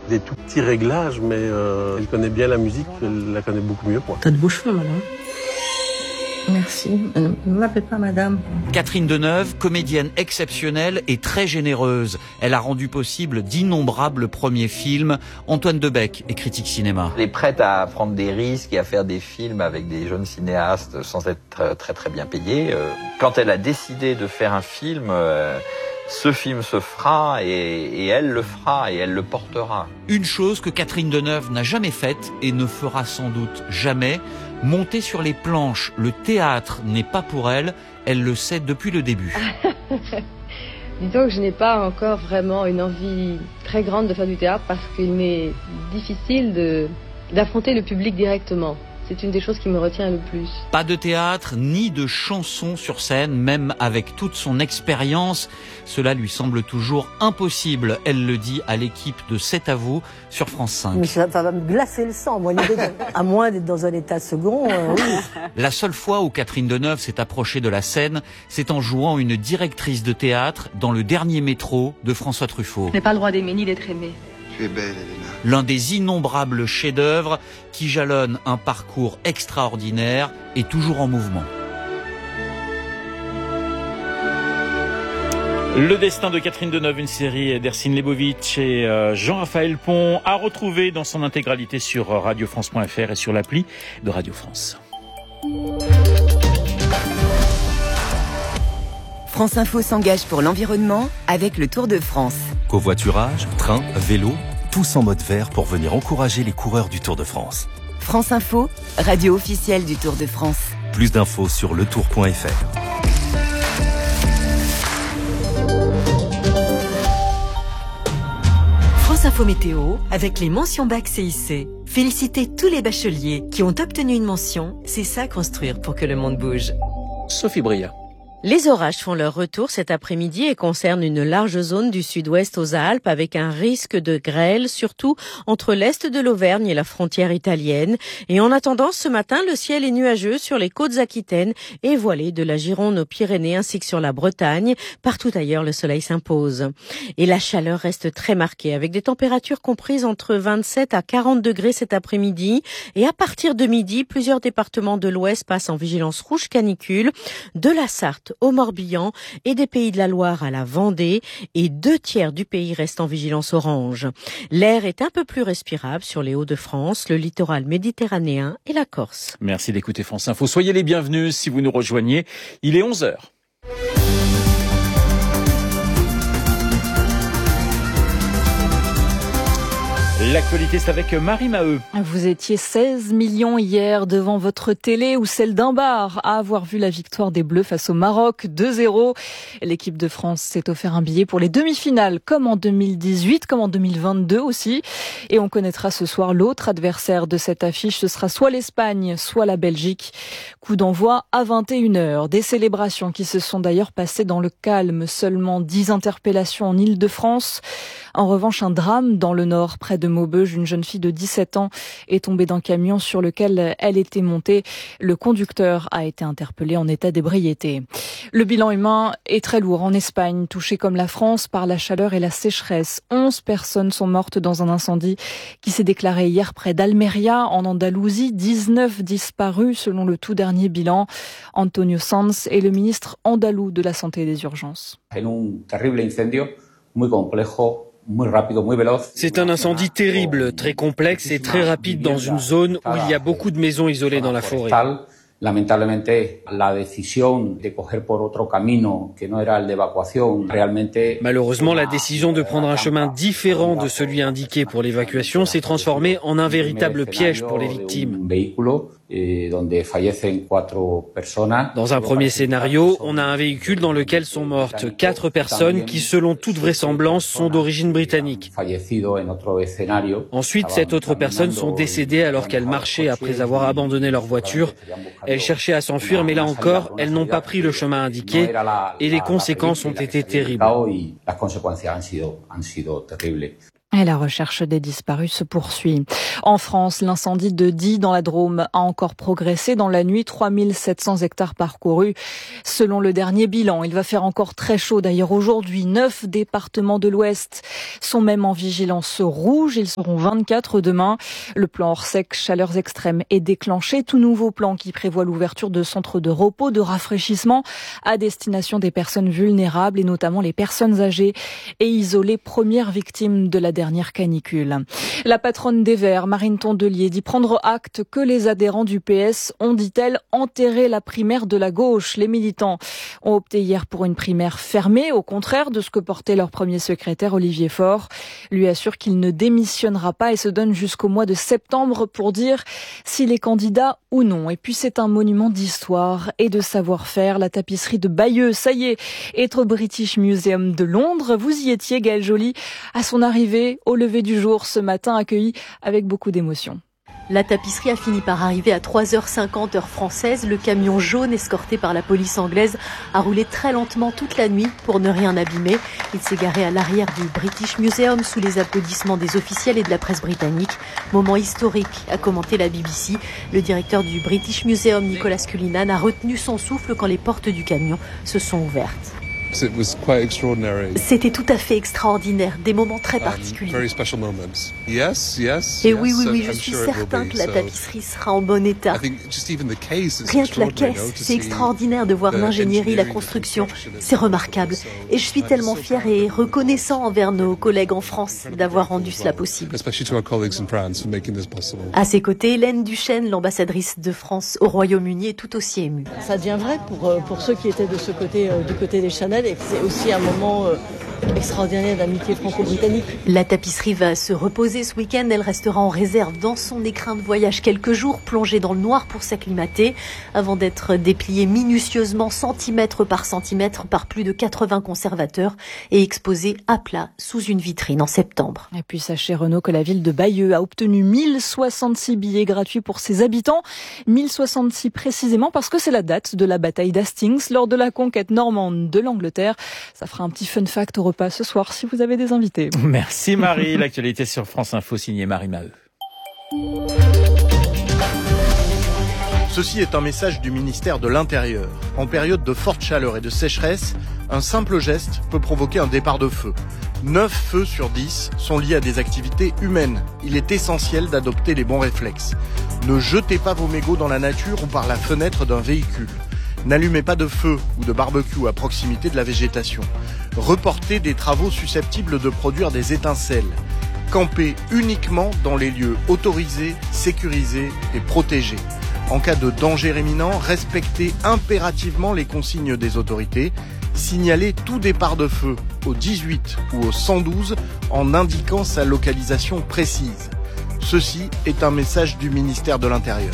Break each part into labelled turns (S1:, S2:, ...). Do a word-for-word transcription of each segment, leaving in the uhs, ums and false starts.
S1: des tout petits réglages, mais euh, elle connaît bien la musique, elle la connaît beaucoup mieux que moi.
S2: T'as de beaux cheveux, madame. Merci. Ne m'appelez pas madame.
S3: Catherine Deneuve, comédienne exceptionnelle et très généreuse. Elle a rendu possible d'innombrables premiers films. Antoine Debec est critique cinéma.
S4: Elle est prête à prendre des risques et à faire des films avec des jeunes cinéastes sans être très très, très bien payée. Quand elle a décidé de faire un film, ce film se fera et, et elle le fera et elle le portera.
S3: Une chose que Catherine Deneuve n'a jamais faite et ne fera sans doute jamais, monter sur les planches. Le théâtre n'est pas pour elle, elle le sait depuis le début.
S5: Disons que je n'ai pas encore vraiment une envie très grande de faire du théâtre parce qu'il m'est difficile de, d'affronter le public directement. C'est une des choses qui me retient le plus.
S3: Pas de théâtre, ni de chansons sur scène, même avec toute son expérience. Cela lui semble toujours impossible. Elle le dit à l'équipe de C'est à vous sur France cinq.
S2: Mais ça va me glacer le sang, moi, l'idée de... à moins d'être dans un état second, euh, oui.
S3: La seule fois où Catherine Deneuve s'est approchée de la scène, c'est en jouant une directrice de théâtre dans Le Dernier métro de François Truffaut.
S5: Je n'ai pas le droit d'aimer ni d'être aimée.
S6: Tu es belle, Elena.
S3: L'un des innombrables chefs-d'œuvre qui jalonnent un parcours extraordinaire et toujours en mouvement.
S7: Le destin de Catherine Deneuve, une série d'Ercine Lebovitch et Jean-Raphaël Pont, à retrouver dans son intégralité sur radio france point f r et sur l'appli de Radio France.
S8: France Info s'engage pour l'environnement avec le Tour de France.
S9: Covoiturage, train, vélo, tous en mode vert pour venir encourager les coureurs du Tour de France.
S8: France Info, radio officielle du Tour de France.
S9: Plus d'infos sur le tour point f r.
S10: France Info Météo avec les mentions bac C I C. Félicitez tous les bacheliers qui ont obtenu une mention. C'est ça construire pour que le monde bouge.
S7: Sophie Bria.
S11: Les orages font leur retour cet après-midi et concernent une large zone du sud-ouest aux Alpes avec un risque de grêle, surtout entre l'est de l'Auvergne et la frontière italienne. Et en attendant, ce matin, le ciel est nuageux sur les côtes aquitaines et voilé de la Gironde aux Pyrénées ainsi que sur la Bretagne. Partout ailleurs, le soleil s'impose. Et la chaleur reste très marquée avec des températures comprises entre vingt-sept à quarante degrés cet après-midi. Et à partir de midi, plusieurs départements de l'ouest passent en vigilance rouge canicule, de la Sarthe au Morbihan et des Pays de la Loire à la Vendée, et deux tiers du pays restent en vigilance orange. L'air est un peu plus respirable sur les Hauts-de-France, le littoral méditerranéen et la Corse.
S7: Merci d'écouter France Info. Soyez les bienvenus si vous nous rejoignez. Il est onze heures. L'actualité, c'est avec Marie Maheu.
S12: Vous étiez seize millions hier devant votre télé ou celle d'un bar à avoir vu la victoire des Bleus face au Maroc deux zéro. L'équipe de France s'est offert un billet pour les demi-finales, comme en deux mille dix-huit, comme en deux mille vingt-deux aussi. Et on connaîtra ce soir l'autre adversaire de cette affiche. Ce sera soit l'Espagne, soit la Belgique. Coup d'envoi à vingt et une heures. Des célébrations qui se sont d'ailleurs passées dans le calme. Seulement dix interpellations en Île-de-France. En revanche, un drame dans le Nord, près de Maubeuge. Une jeune fille de dix-sept ans est tombée d'un camion sur lequel elle était montée. Le conducteur a été interpellé en état d'ébriété. Le bilan humain est très lourd en Espagne, touchée comme la France par la chaleur et la sécheresse. Onze personnes sont mortes dans un incendie qui s'est déclaré hier près d'Almeria, en Andalousie. dix-neuf disparus selon le tout dernier bilan. Antonio Sanz est le ministre andalou de la Santé et des Urgences.
S13: C'est un incendie terrible, très complexe et très rapide dans une zone où il y a beaucoup de maisons isolées dans la forêt.
S14: Lamentablemente, la decisión de coger por otro camino que no era el de evacuación, realmente...
S13: Malheureusement, la décision de prendre un chemin différent de celui indiqué pour l'évacuation s'est transformée en un véritable piège pour les victimes. Dans un premier scénario, on a un véhicule dans lequel sont mortes quatre personnes qui, selon toute vraisemblance, sont d'origine britannique. Ensuite, sept autres personnes sont décédées alors qu'elles marchaient après avoir abandonné leur voiture. Elles cherchaient à s'enfuir, mais là encore, elles n'ont pas pris le chemin indiqué et les conséquences ont été terribles.
S12: Et la recherche des disparus se poursuit. En France, l'incendie de Die dans la Drôme a encore progressé dans la nuit. trois mille sept cents hectares parcourus. Selon le dernier bilan, il va faire encore très chaud. D'ailleurs, aujourd'hui, neuf départements de l'Ouest sont même en vigilance rouge. Ils seront vingt-quatre demain. Le plan Orsec chaleurs extrêmes est déclenché. Tout nouveau plan qui prévoit l'ouverture de centres de repos, de rafraîchissement à destination des personnes vulnérables et notamment les personnes âgées et isolées, premières victimes de la dernière canicule. La patronne des Verts, Marine Tondelier, dit prendre acte que les adhérents du P S ont, dit-elle, enterré la primaire de la gauche. Les militants ont opté hier pour une primaire fermée, au contraire de ce que portait leur premier secrétaire, Olivier Faure. Lui assure qu'il ne démissionnera pas et se donne jusqu'au mois de septembre pour dire s'il est candidat ou non. Et puis c'est un monument d'histoire et de savoir-faire. La tapisserie de Bayeux, ça y est, est au British Museum de Londres. Vous y étiez, Gaëlle Joly, à son arrivée au lever du jour ce matin, accueilli avec beaucoup d'émotion.
S6: La tapisserie a fini par arriver à trois heures cinquante heure française. Le camion jaune escorté par la police anglaise a roulé très lentement toute la nuit pour ne rien abîmer. Il s'est garé à l'arrière du British Museum sous les applaudissements des officiels et de la presse britannique. Moment historique, a commenté la B B C. Le directeur du British Museum, Nicolas Cullinan, a retenu son souffle quand les portes du camion se sont ouvertes. C'était tout à fait extraordinaire, des moments très particuliers. Et oui, oui, oui, je suis certain que la tapisserie sera en bon état. Rien que la caisse, c'est extraordinaire de voir l'ingénierie, la construction, c'est remarquable. Et je suis tellement fier et reconnaissant envers nos collègues en France d'avoir rendu cela possible. À ses côtés, Hélène Duchesne, l'ambassadrice de France au Royaume-Uni, est tout aussi émue.
S15: Ça devient vrai pour, pour ceux qui étaient de ce côté, du côté des Chanel. Et c'est aussi un moment euh, extraordinaire d'amitié franco-britannique.
S6: La tapisserie va se reposer ce week-end. Elle restera en réserve dans son écrin de voyage quelques jours, plongée dans le noir pour s'acclimater, avant d'être dépliée minutieusement, centimètre par centimètre, par plus de quatre-vingts conservateurs et exposée à plat sous une vitrine en septembre.
S12: Et puis sachez, Renaud, que la ville de Bayeux a obtenu mille soixante-six billets gratuits pour ses habitants. mille soixante-six précisément parce que c'est la date de la bataille d'Hastings lors de la conquête normande de l'Angleterre. Ça fera un petit fun fact au repas ce soir si vous avez des invités.
S7: Merci Marie. L'actualité sur France Info signée Marie Maheu.
S16: Ceci est un message du ministère de l'Intérieur. En période de forte chaleur et de sécheresse, un simple geste peut provoquer un départ de feu. neuf feux sur dix sont liés à des activités humaines. Il est essentiel d'adopter les bons réflexes. Ne jetez pas vos mégots dans la nature ou par la fenêtre d'un véhicule. N'allumez pas de feu ou de barbecue à proximité de la végétation. Reportez des travaux susceptibles de produire des étincelles. Campez uniquement dans les lieux autorisés, sécurisés et protégés. En cas de danger imminent, respectez impérativement les consignes des autorités. Signalez tout départ de feu au dix-huit ou au cent douze en indiquant sa localisation précise. Ceci est un message du ministère de l'Intérieur.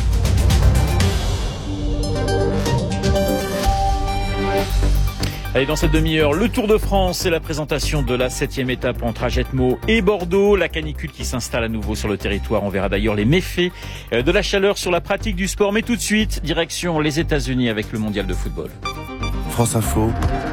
S7: Allez, dans cette demi-heure, le Tour de France et la présentation de la septième étape entre Ajetmo et Bordeaux. La canicule qui s'installe à nouveau sur le territoire. On verra d'ailleurs les méfaits de la chaleur sur la pratique du sport. Mais tout de suite, direction les États-Unis avec le mondial de football.
S9: France Info.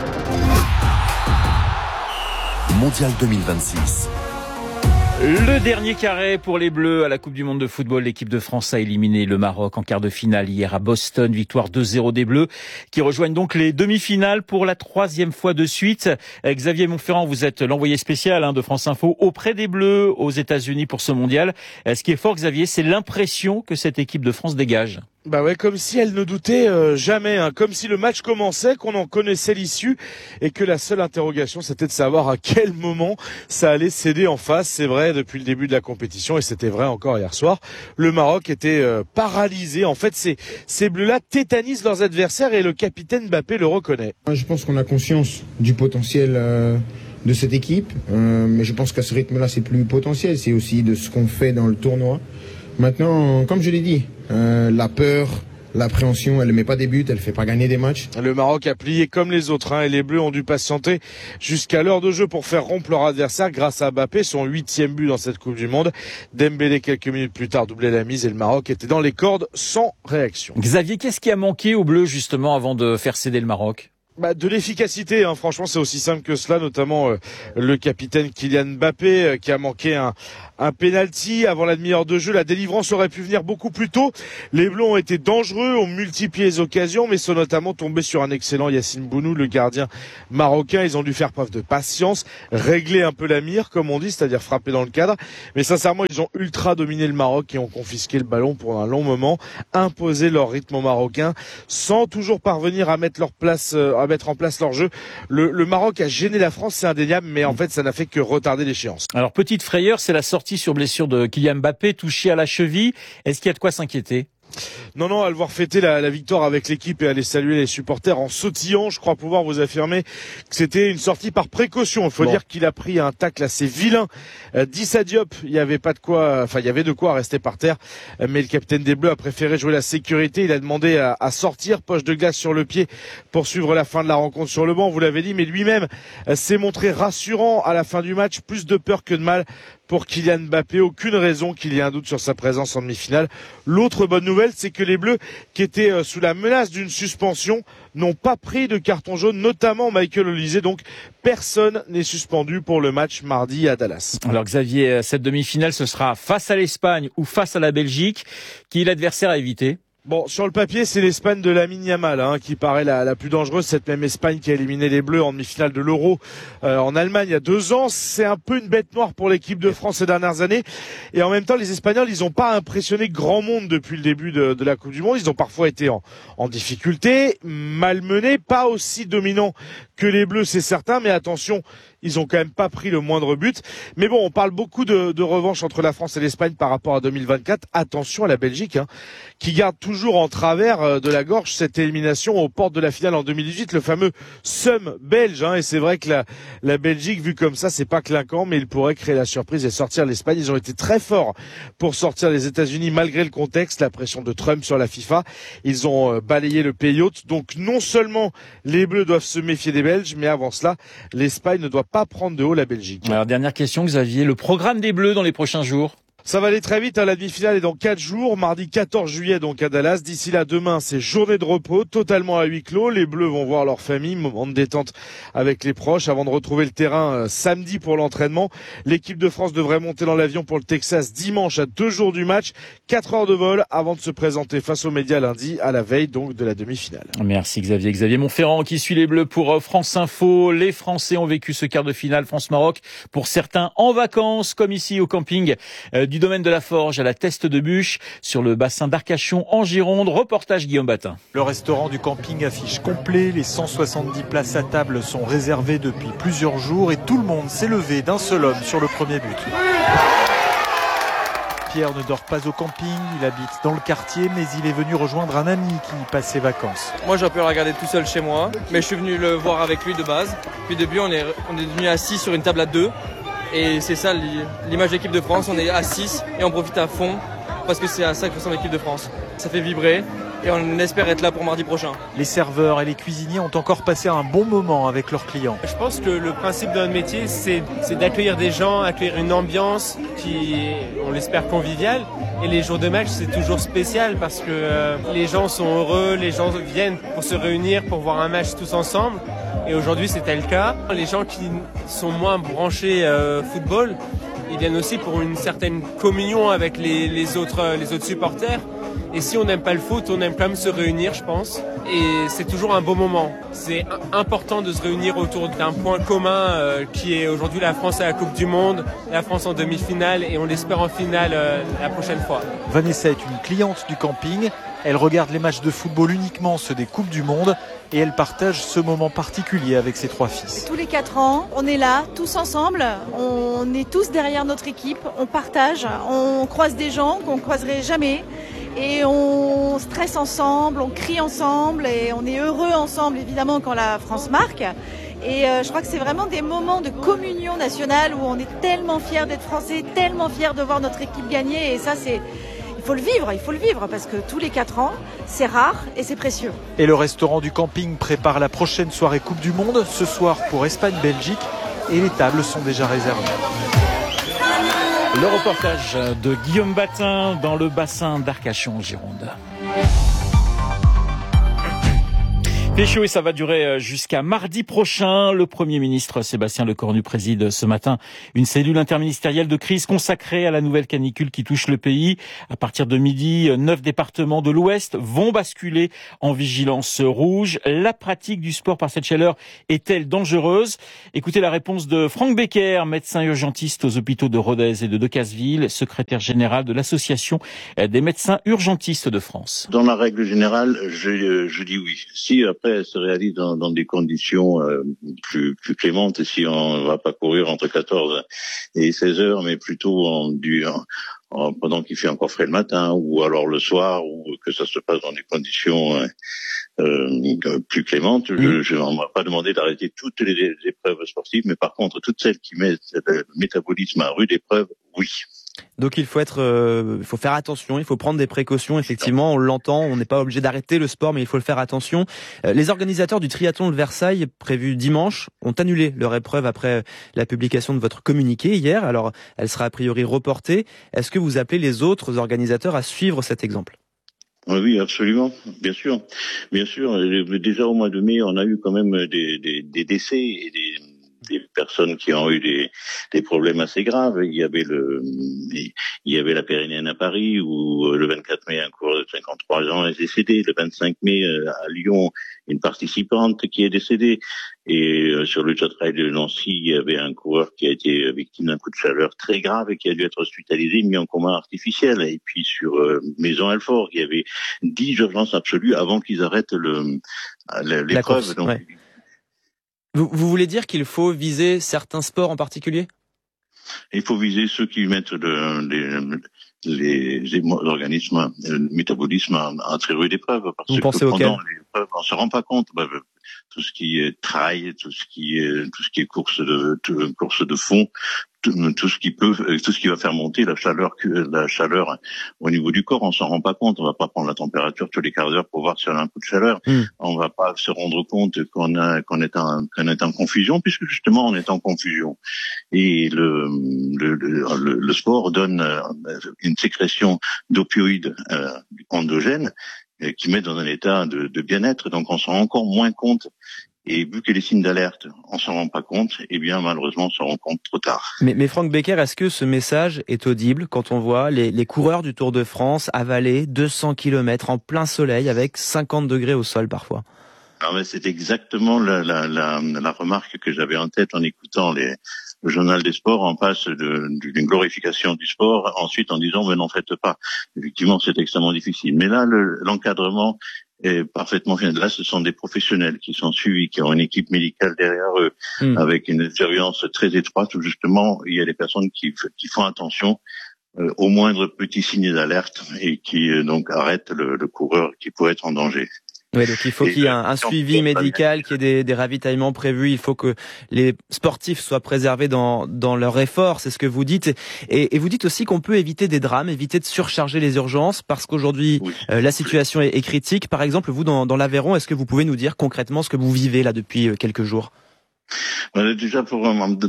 S9: Mondial deux mille vingt-six.
S7: Le dernier carré pour les Bleus à la Coupe du Monde de football. L'équipe de France a éliminé le Maroc en quart de finale hier à Boston. Victoire deux zéro des Bleus qui rejoignent donc les demi-finales pour la troisième fois de suite. Xavier Montferrand, vous êtes l'envoyé spécial hein, de France Info auprès des Bleus aux États-Unis pour ce mondial. Ce qui est fort, Xavier, c'est l'impression que cette équipe de France dégage.
S17: Bah ouais, comme si elle ne doutait euh, jamais, hein, comme si le match commençait, qu'on en connaissait l'issue et que la seule interrogation c'était de savoir à quel moment ça allait céder en face. C'est vrai depuis le début de la compétition et c'était vrai encore hier soir. Le Maroc était euh, paralysé. En fait, ces, ces Bleus-là tétanisent leurs adversaires et le capitaine Mbappé le reconnaît.
S18: Je pense qu'on a conscience du potentiel euh, de cette équipe, euh, mais je pense qu'à ce rythme-là c'est plus potentiel, c'est aussi de ce qu'on fait dans le tournoi. Maintenant, comme je l'ai dit, euh, la peur, l'appréhension, elle ne met pas des buts, elle ne fait pas gagner des matchs.
S17: Le Maroc a plié comme les autres hein, et les Bleus ont dû patienter jusqu'à l'heure de jeu pour faire rompre leur adversaire grâce à Mbappé, son huitième but dans cette Coupe du Monde. Dembélé quelques minutes plus tard doublait la mise et le Maroc était dans les cordes sans réaction.
S7: Xavier, qu'est-ce qui a manqué aux Bleus justement avant de faire céder le Maroc ?
S17: Bah, de l'efficacité, hein. Franchement, c'est aussi simple que cela, notamment euh, le capitaine Kylian Mbappé euh, qui a manqué un, un penalty avant la demi-heure de jeu. La délivrance aurait pu venir beaucoup plus tôt. Les Bleus ont été dangereux, ont multiplié les occasions, mais sont notamment tombés sur un excellent Yassine Bounou, le gardien marocain. Ils ont dû faire preuve de patience, régler un peu la mire, comme on dit, c'est-à-dire frapper dans le cadre. Mais sincèrement, ils ont ultra dominé le Maroc et ont confisqué le ballon pour un long moment, imposé leur rythme aux Marocains, sans toujours parvenir à mettre leur place, euh, à mettre en place leur jeu. Le, le Maroc a gêné la France, c'est indéniable, mais en fait, ça n'a fait que retarder l'échéance.
S7: Alors, petite frayeur, c'est la sortie sur blessure de Kylian Mbappé, touché à la cheville. Est-ce qu'il y a de quoi s'inquiéter ?
S17: Non, non, à le voir fêter la, la victoire avec l'équipe et aller saluer les supporters en sautillant, je crois pouvoir vous affirmer que c'était une sortie par précaution. Il faut bon. dire qu'il a pris un tacle assez vilain euh, d'Issa Diop. Il y avait pas de quoi, enfin il y avait de quoi rester par terre, mais le capitaine des Bleus a préféré jouer la sécurité. Il a demandé à, à sortir, poche de glace sur le pied, pour suivre la fin de la rencontre sur le banc. Vous l'avez dit, mais lui-même euh, s'est montré rassurant à la fin du match. Plus de peur que de mal pour Kylian Mbappé. Aucune raison qu'il y ait un doute sur sa présence en demi-finale. L'autre bonne nouvelle, c'est que les Bleus, qui étaient sous la menace d'une suspension, n'ont pas pris de carton jaune, notamment Michael Olise. Donc personne n'est suspendu pour le match mardi à Dallas.
S7: Alors Xavier, cette demi-finale, ce sera face à l'Espagne ou face à la Belgique. Qui est l'adversaire à éviter ?
S17: Bon, sur le papier, c'est l'Espagne de Lamine Yamal hein, qui paraît la, la plus dangereuse. Cette même Espagne qui a éliminé les Bleus en demi-finale de l'Euro euh, en Allemagne il y a deux ans. C'est un peu une bête noire pour l'équipe de France ces dernières années. Et en même temps, les Espagnols, ils n'ont pas impressionné grand monde depuis le début de, de la Coupe du Monde. Ils ont parfois été en, en difficulté, malmenés, pas aussi dominants que les Bleus, c'est certain. Mais attention, ils ont quand même pas pris le moindre but. Mais bon, on parle beaucoup de, de revanche entre la France et l'Espagne par rapport à deux mille vingt-quatre. Attention à la Belgique, hein, qui garde toujours en travers de la gorge cette élimination aux portes de la finale en deux mille dix-huit, le fameux seum belge. Hein, et c'est vrai que la, la Belgique, vue comme ça, c'est pas clinquant, mais il pourrait créer la surprise et sortir l'Espagne. Ils ont été très forts pour sortir les États-Unis malgré le contexte, la pression de Trump sur la FIFA. Ils ont balayé le pays hôte. Donc non seulement les Bleus doivent se méfier des Belges, mais avant cela, l'Espagne ne doit pas prendre de haut la Belgique.
S7: Alors dernière question, Xavier, le programme des Bleus dans les prochains jours?
S17: Ça va aller très vite, hein. La demi-finale est dans quatre jours, mardi quatorze juillet donc à Dallas. D'ici là, demain, c'est journée de repos, totalement à huis clos. Les Bleus vont voir leur famille, moment de détente avec les proches avant de retrouver le terrain euh, samedi pour l'entraînement. L'équipe de France devrait monter dans l'avion pour le Texas dimanche à deux jours du match. Quatre heures de vol avant de se présenter face aux médias lundi à la veille donc de la demi-finale.
S7: Merci Xavier. Xavier Montferrand qui suit les Bleus pour France Info. Les Français ont vécu ce quart de finale France-Maroc. Pour certains en vacances, comme ici au camping euh, du domaine de la Forge à la Teste de Bûche sur le bassin d'Arcachon en Gironde. Reportage Guillaume Batin.
S19: Le restaurant du camping affiche complet. Les cent soixante-dix places à table sont réservées depuis plusieurs jours et tout le monde s'est levé d'un seul homme sur le premier but. Pierre ne dort pas au camping, il habite dans le quartier, mais il est venu rejoindre un ami qui y passe ses vacances.
S20: Moi j'aurais pu le regarder tout seul chez moi, mais je suis venu le voir avec lui de base. Puis au début on est, on est venu assis sur une table à deux. Et c'est ça l'image de l'équipe de France, on est à six et on profite à fond parce que c'est à ça que ressemble l'équipe de France. Ça fait vibrer et on espère être là pour mardi prochain.
S19: Les serveurs et les cuisiniers ont encore passé un bon moment avec leurs clients.
S21: Je pense que le principe de notre métier, c'est d'accueillir des gens, accueillir une ambiance qui est, on l'espère, conviviale. Et les jours de match, c'est toujours spécial parce que euh, les gens sont heureux, les gens viennent pour se réunir, pour voir un match tous ensemble. Et aujourd'hui, c'était le cas. Les gens qui sont moins branchés euh, football, ils viennent aussi pour une certaine communion avec les, les, autres, les autres supporters. Et si on n'aime pas le foot, on aime quand même se réunir, je pense. Et c'est toujours un beau moment. C'est important de se réunir autour d'un point commun euh, qui est aujourd'hui la France à la Coupe du Monde, la France en demi-finale et on l'espère en finale euh, la prochaine fois.
S19: Vanessa est une cliente du camping. Elle regarde les matchs de football uniquement ceux des Coupes du Monde et elle partage ce moment particulier avec ses trois fils.
S22: Tous les quatre ans, on est là, tous ensemble, on est tous derrière notre équipe, on partage, on croise des gens qu'on ne croiserait jamais et on stresse ensemble, on crie ensemble et on est heureux ensemble évidemment quand la France marque. Et euh, je crois que c'est vraiment des moments de communion nationale où on est tellement fiers d'être français, tellement fiers de voir notre équipe gagner et ça c'est... Il faut le vivre, il faut le vivre parce que tous les quatre ans, c'est rare et c'est précieux.
S19: Et le restaurant du camping prépare la prochaine soirée Coupe du Monde, ce soir pour Espagne-Belgique et les tables sont déjà réservées.
S7: Le reportage de Guillaume Batin dans le bassin d'Arcachon en Gironde. Pécho et ça va durer jusqu'à mardi prochain. Le Premier ministre Sébastien Lecornu préside ce matin une cellule interministérielle de crise consacrée à la nouvelle canicule qui touche le pays. À partir de midi, neuf départements de l'Ouest vont basculer en vigilance rouge. La pratique du sport par cette chaleur est-elle dangereuse? Écoutez la réponse de Franck Becker, médecin urgentiste aux hôpitaux de Rodez et de Decazeville, secrétaire général de l'Association des médecins urgentistes de France.
S1: Dans la règle générale, je, je dis oui. Si après elle se réalise dans, dans des conditions euh, plus, plus clémentes, si on ne va pas courir entre quatorze et seize heures, mais plutôt en, du, en, en, pendant qu'il fait encore frais le matin, ou alors le soir, ou que ça se passe dans des conditions euh, euh, plus clémentes, mmh. je ne vais pas demander d'arrêter toutes les, les épreuves sportives, mais par contre, toutes celles qui mettent le métabolisme à rude épreuve, oui.
S4: Donc il faut être, euh, il faut faire attention, il faut prendre des précautions. Effectivement, on l'entend, on n'est pas obligé d'arrêter le sport, mais il faut le faire attention. Euh, les organisateurs du triathlon de Versailles, prévu dimanche, ont annulé leur épreuve après la publication de votre communiqué hier. Alors, elle sera a priori reportée. Est-ce que vous appelez les autres organisateurs à suivre cet exemple ?
S1: Oui, absolument, bien sûr, bien sûr. Déjà au mois de mai, on a eu quand même des, des, des décès et des des personnes qui ont eu des, des problèmes assez graves. Il y avait le, il y avait la Pyrénéenne à Paris où le vingt-quatre mai, un coureur de cinquante-trois ans est décédé. Le vingt-cinq mai, à Lyon, une participante qui est décédée. Et sur le Trail de Nancy, il y avait un coureur qui a été victime d'un coup de chaleur très grave et qui a dû être hospitalisé, mis en coma artificiel. Et puis sur euh, Maison-Alfort, il y avait dix urgences absolues avant qu'ils arrêtent le, l'épreuve. Donc,
S4: ouais. Vous, vous voulez dire qu'il faut viser certains sports en particulier ?
S1: Il faut viser ceux qui mettent le, les, les organismes, le métabolisme à, à très rude épreuve. Parce
S4: vous
S1: que
S4: pensez
S1: pendant
S4: auquel ?
S1: l'épreuve, on se rend pas compte. Bah, tout ce qui est trail, tout ce qui est, tout ce qui est course de, tout, course de fond, tout, tout ce qui peut, tout ce qui va faire monter la chaleur, la chaleur au niveau du corps, on s'en rend pas compte. On va pas prendre la température tous les quarts d'heure pour voir si on a un coup de chaleur. Mm. On va pas se rendre compte qu'on a, qu'on est en, qu'on est en confusion, puisque justement on est en confusion. Et le, le, le, le sport donne une sécrétion d'opioïdes euh, endogènes qui met dans un état de, de bien-être, donc on s'en rend encore moins compte. Et vu que les signes d'alerte, on s'en rend pas compte, eh bien malheureusement on s'en rend compte trop tard.
S4: Mais, mais Franck Becker, est-ce que ce message est audible quand on voit les, les coureurs du Tour de France avaler deux cents kilomètres en plein soleil avec cinquante degrés au sol parfois ?
S1: Alors, mais c'est exactement la, la, la, la remarque que j'avais en tête en écoutant les, le journal des sports. On passe de, d'une glorification du sport, ensuite en disant mais n'en faites pas. Effectivement, c'est extrêmement difficile. Mais là, le, l'encadrement est parfaitement fait. Là, ce sont des professionnels qui sont suivis, qui ont une équipe médicale derrière eux, mmh. avec une surveillance très étroite où justement il y a des personnes qui, qui font attention euh, au moindre petit signe d'alerte et qui euh, donc arrêtent le, le coureur qui pourrait être en danger.
S4: Oui, donc il faut qu'il y ait un, un suivi médical, qu'il y ait des, des ravitaillements prévus. Il faut que les sportifs soient préservés dans, dans leur effort. C'est ce que vous dites. Et, et vous dites aussi qu'on peut éviter des drames, éviter de surcharger les urgences parce qu'aujourd'hui, oui. euh, la situation est, est critique. Par exemple, vous, dans, dans l'Aveyron, est-ce que vous pouvez nous dire concrètement ce que vous vivez là depuis quelques jours ?
S1: Voilà, déjà pour donc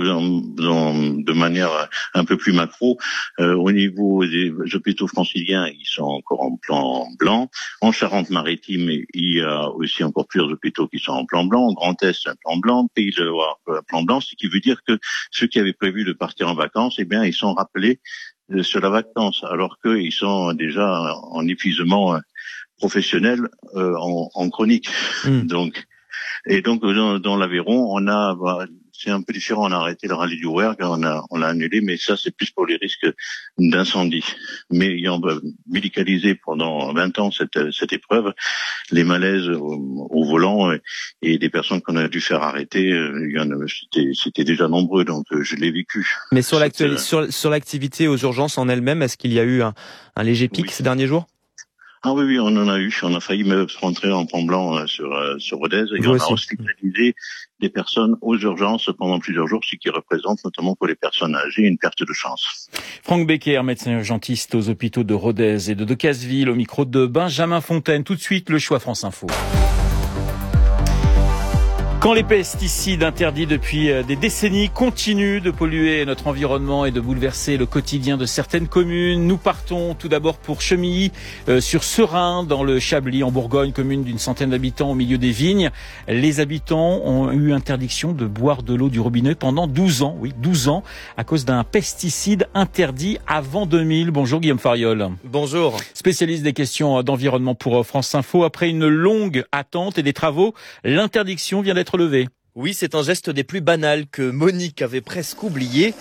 S1: de manière un peu plus macro, euh, au niveau des hôpitaux franciliens, ils sont encore en plan blanc. En Charente-Maritime, il y a aussi encore plusieurs hôpitaux qui sont en plan blanc. En Grand Est, un plan blanc. Pays de la Loire, un plan blanc, ce qui veut dire que ceux qui avaient prévu de partir en vacances, eh bien, ils sont rappelés sur la vacance, alors qu'ils sont déjà en épuisement professionnel euh, en, en chronique. Mmh. Donc Et donc dans, dans l'Aveyron, on a, bah, c'est un peu différent. On a arrêté le rallye du Rouergue, on a, on l'a annulé, mais ça c'est plus pour les risques d'incendie. Mais ayant médicalisé pendant vingt ans cette, cette épreuve, les malaises au, au volant et, et des personnes qu'on a dû faire arrêter, il y en a, c'était, c'était déjà nombreux, donc je l'ai vécu.
S4: Mais sur l'actualité, sur, sur l'activité aux urgences en elle-même, est-ce qu'il y a eu un, un léger pic oui. ces derniers jours?
S1: Ah oui, oui, on en a eu. On a failli même rentrer en plan blanc euh, sur euh, sur Rodez. Et on a hospitalisé des personnes aux urgences pendant plusieurs jours, ce qui représente notamment pour les personnes âgées une perte de chance.
S7: Franck Becker, médecin urgentiste aux hôpitaux de Rodez et de Decazeville, au micro de Benjamin Fontaine. Tout de suite, le choix France Info. Quand les pesticides interdits depuis des décennies continuent de polluer notre environnement et de bouleverser le quotidien de certaines communes, nous partons tout d'abord pour Chemilly, euh, sur Serein, dans le Chablis, en Bourgogne, commune d'une centaine d'habitants au milieu des vignes. Les habitants ont eu interdiction de boire de l'eau du robinet pendant douze ans, oui, douze ans, à cause d'un pesticide interdit avant deux mille. Bonjour Guillaume Fariol.
S4: Bonjour.
S7: Spécialiste des questions d'environnement pour France Info. Après une longue attente et des travaux, l'interdiction vient d'être levée.
S4: Oui, c'est un geste des plus banals que Monique avait presque oublié.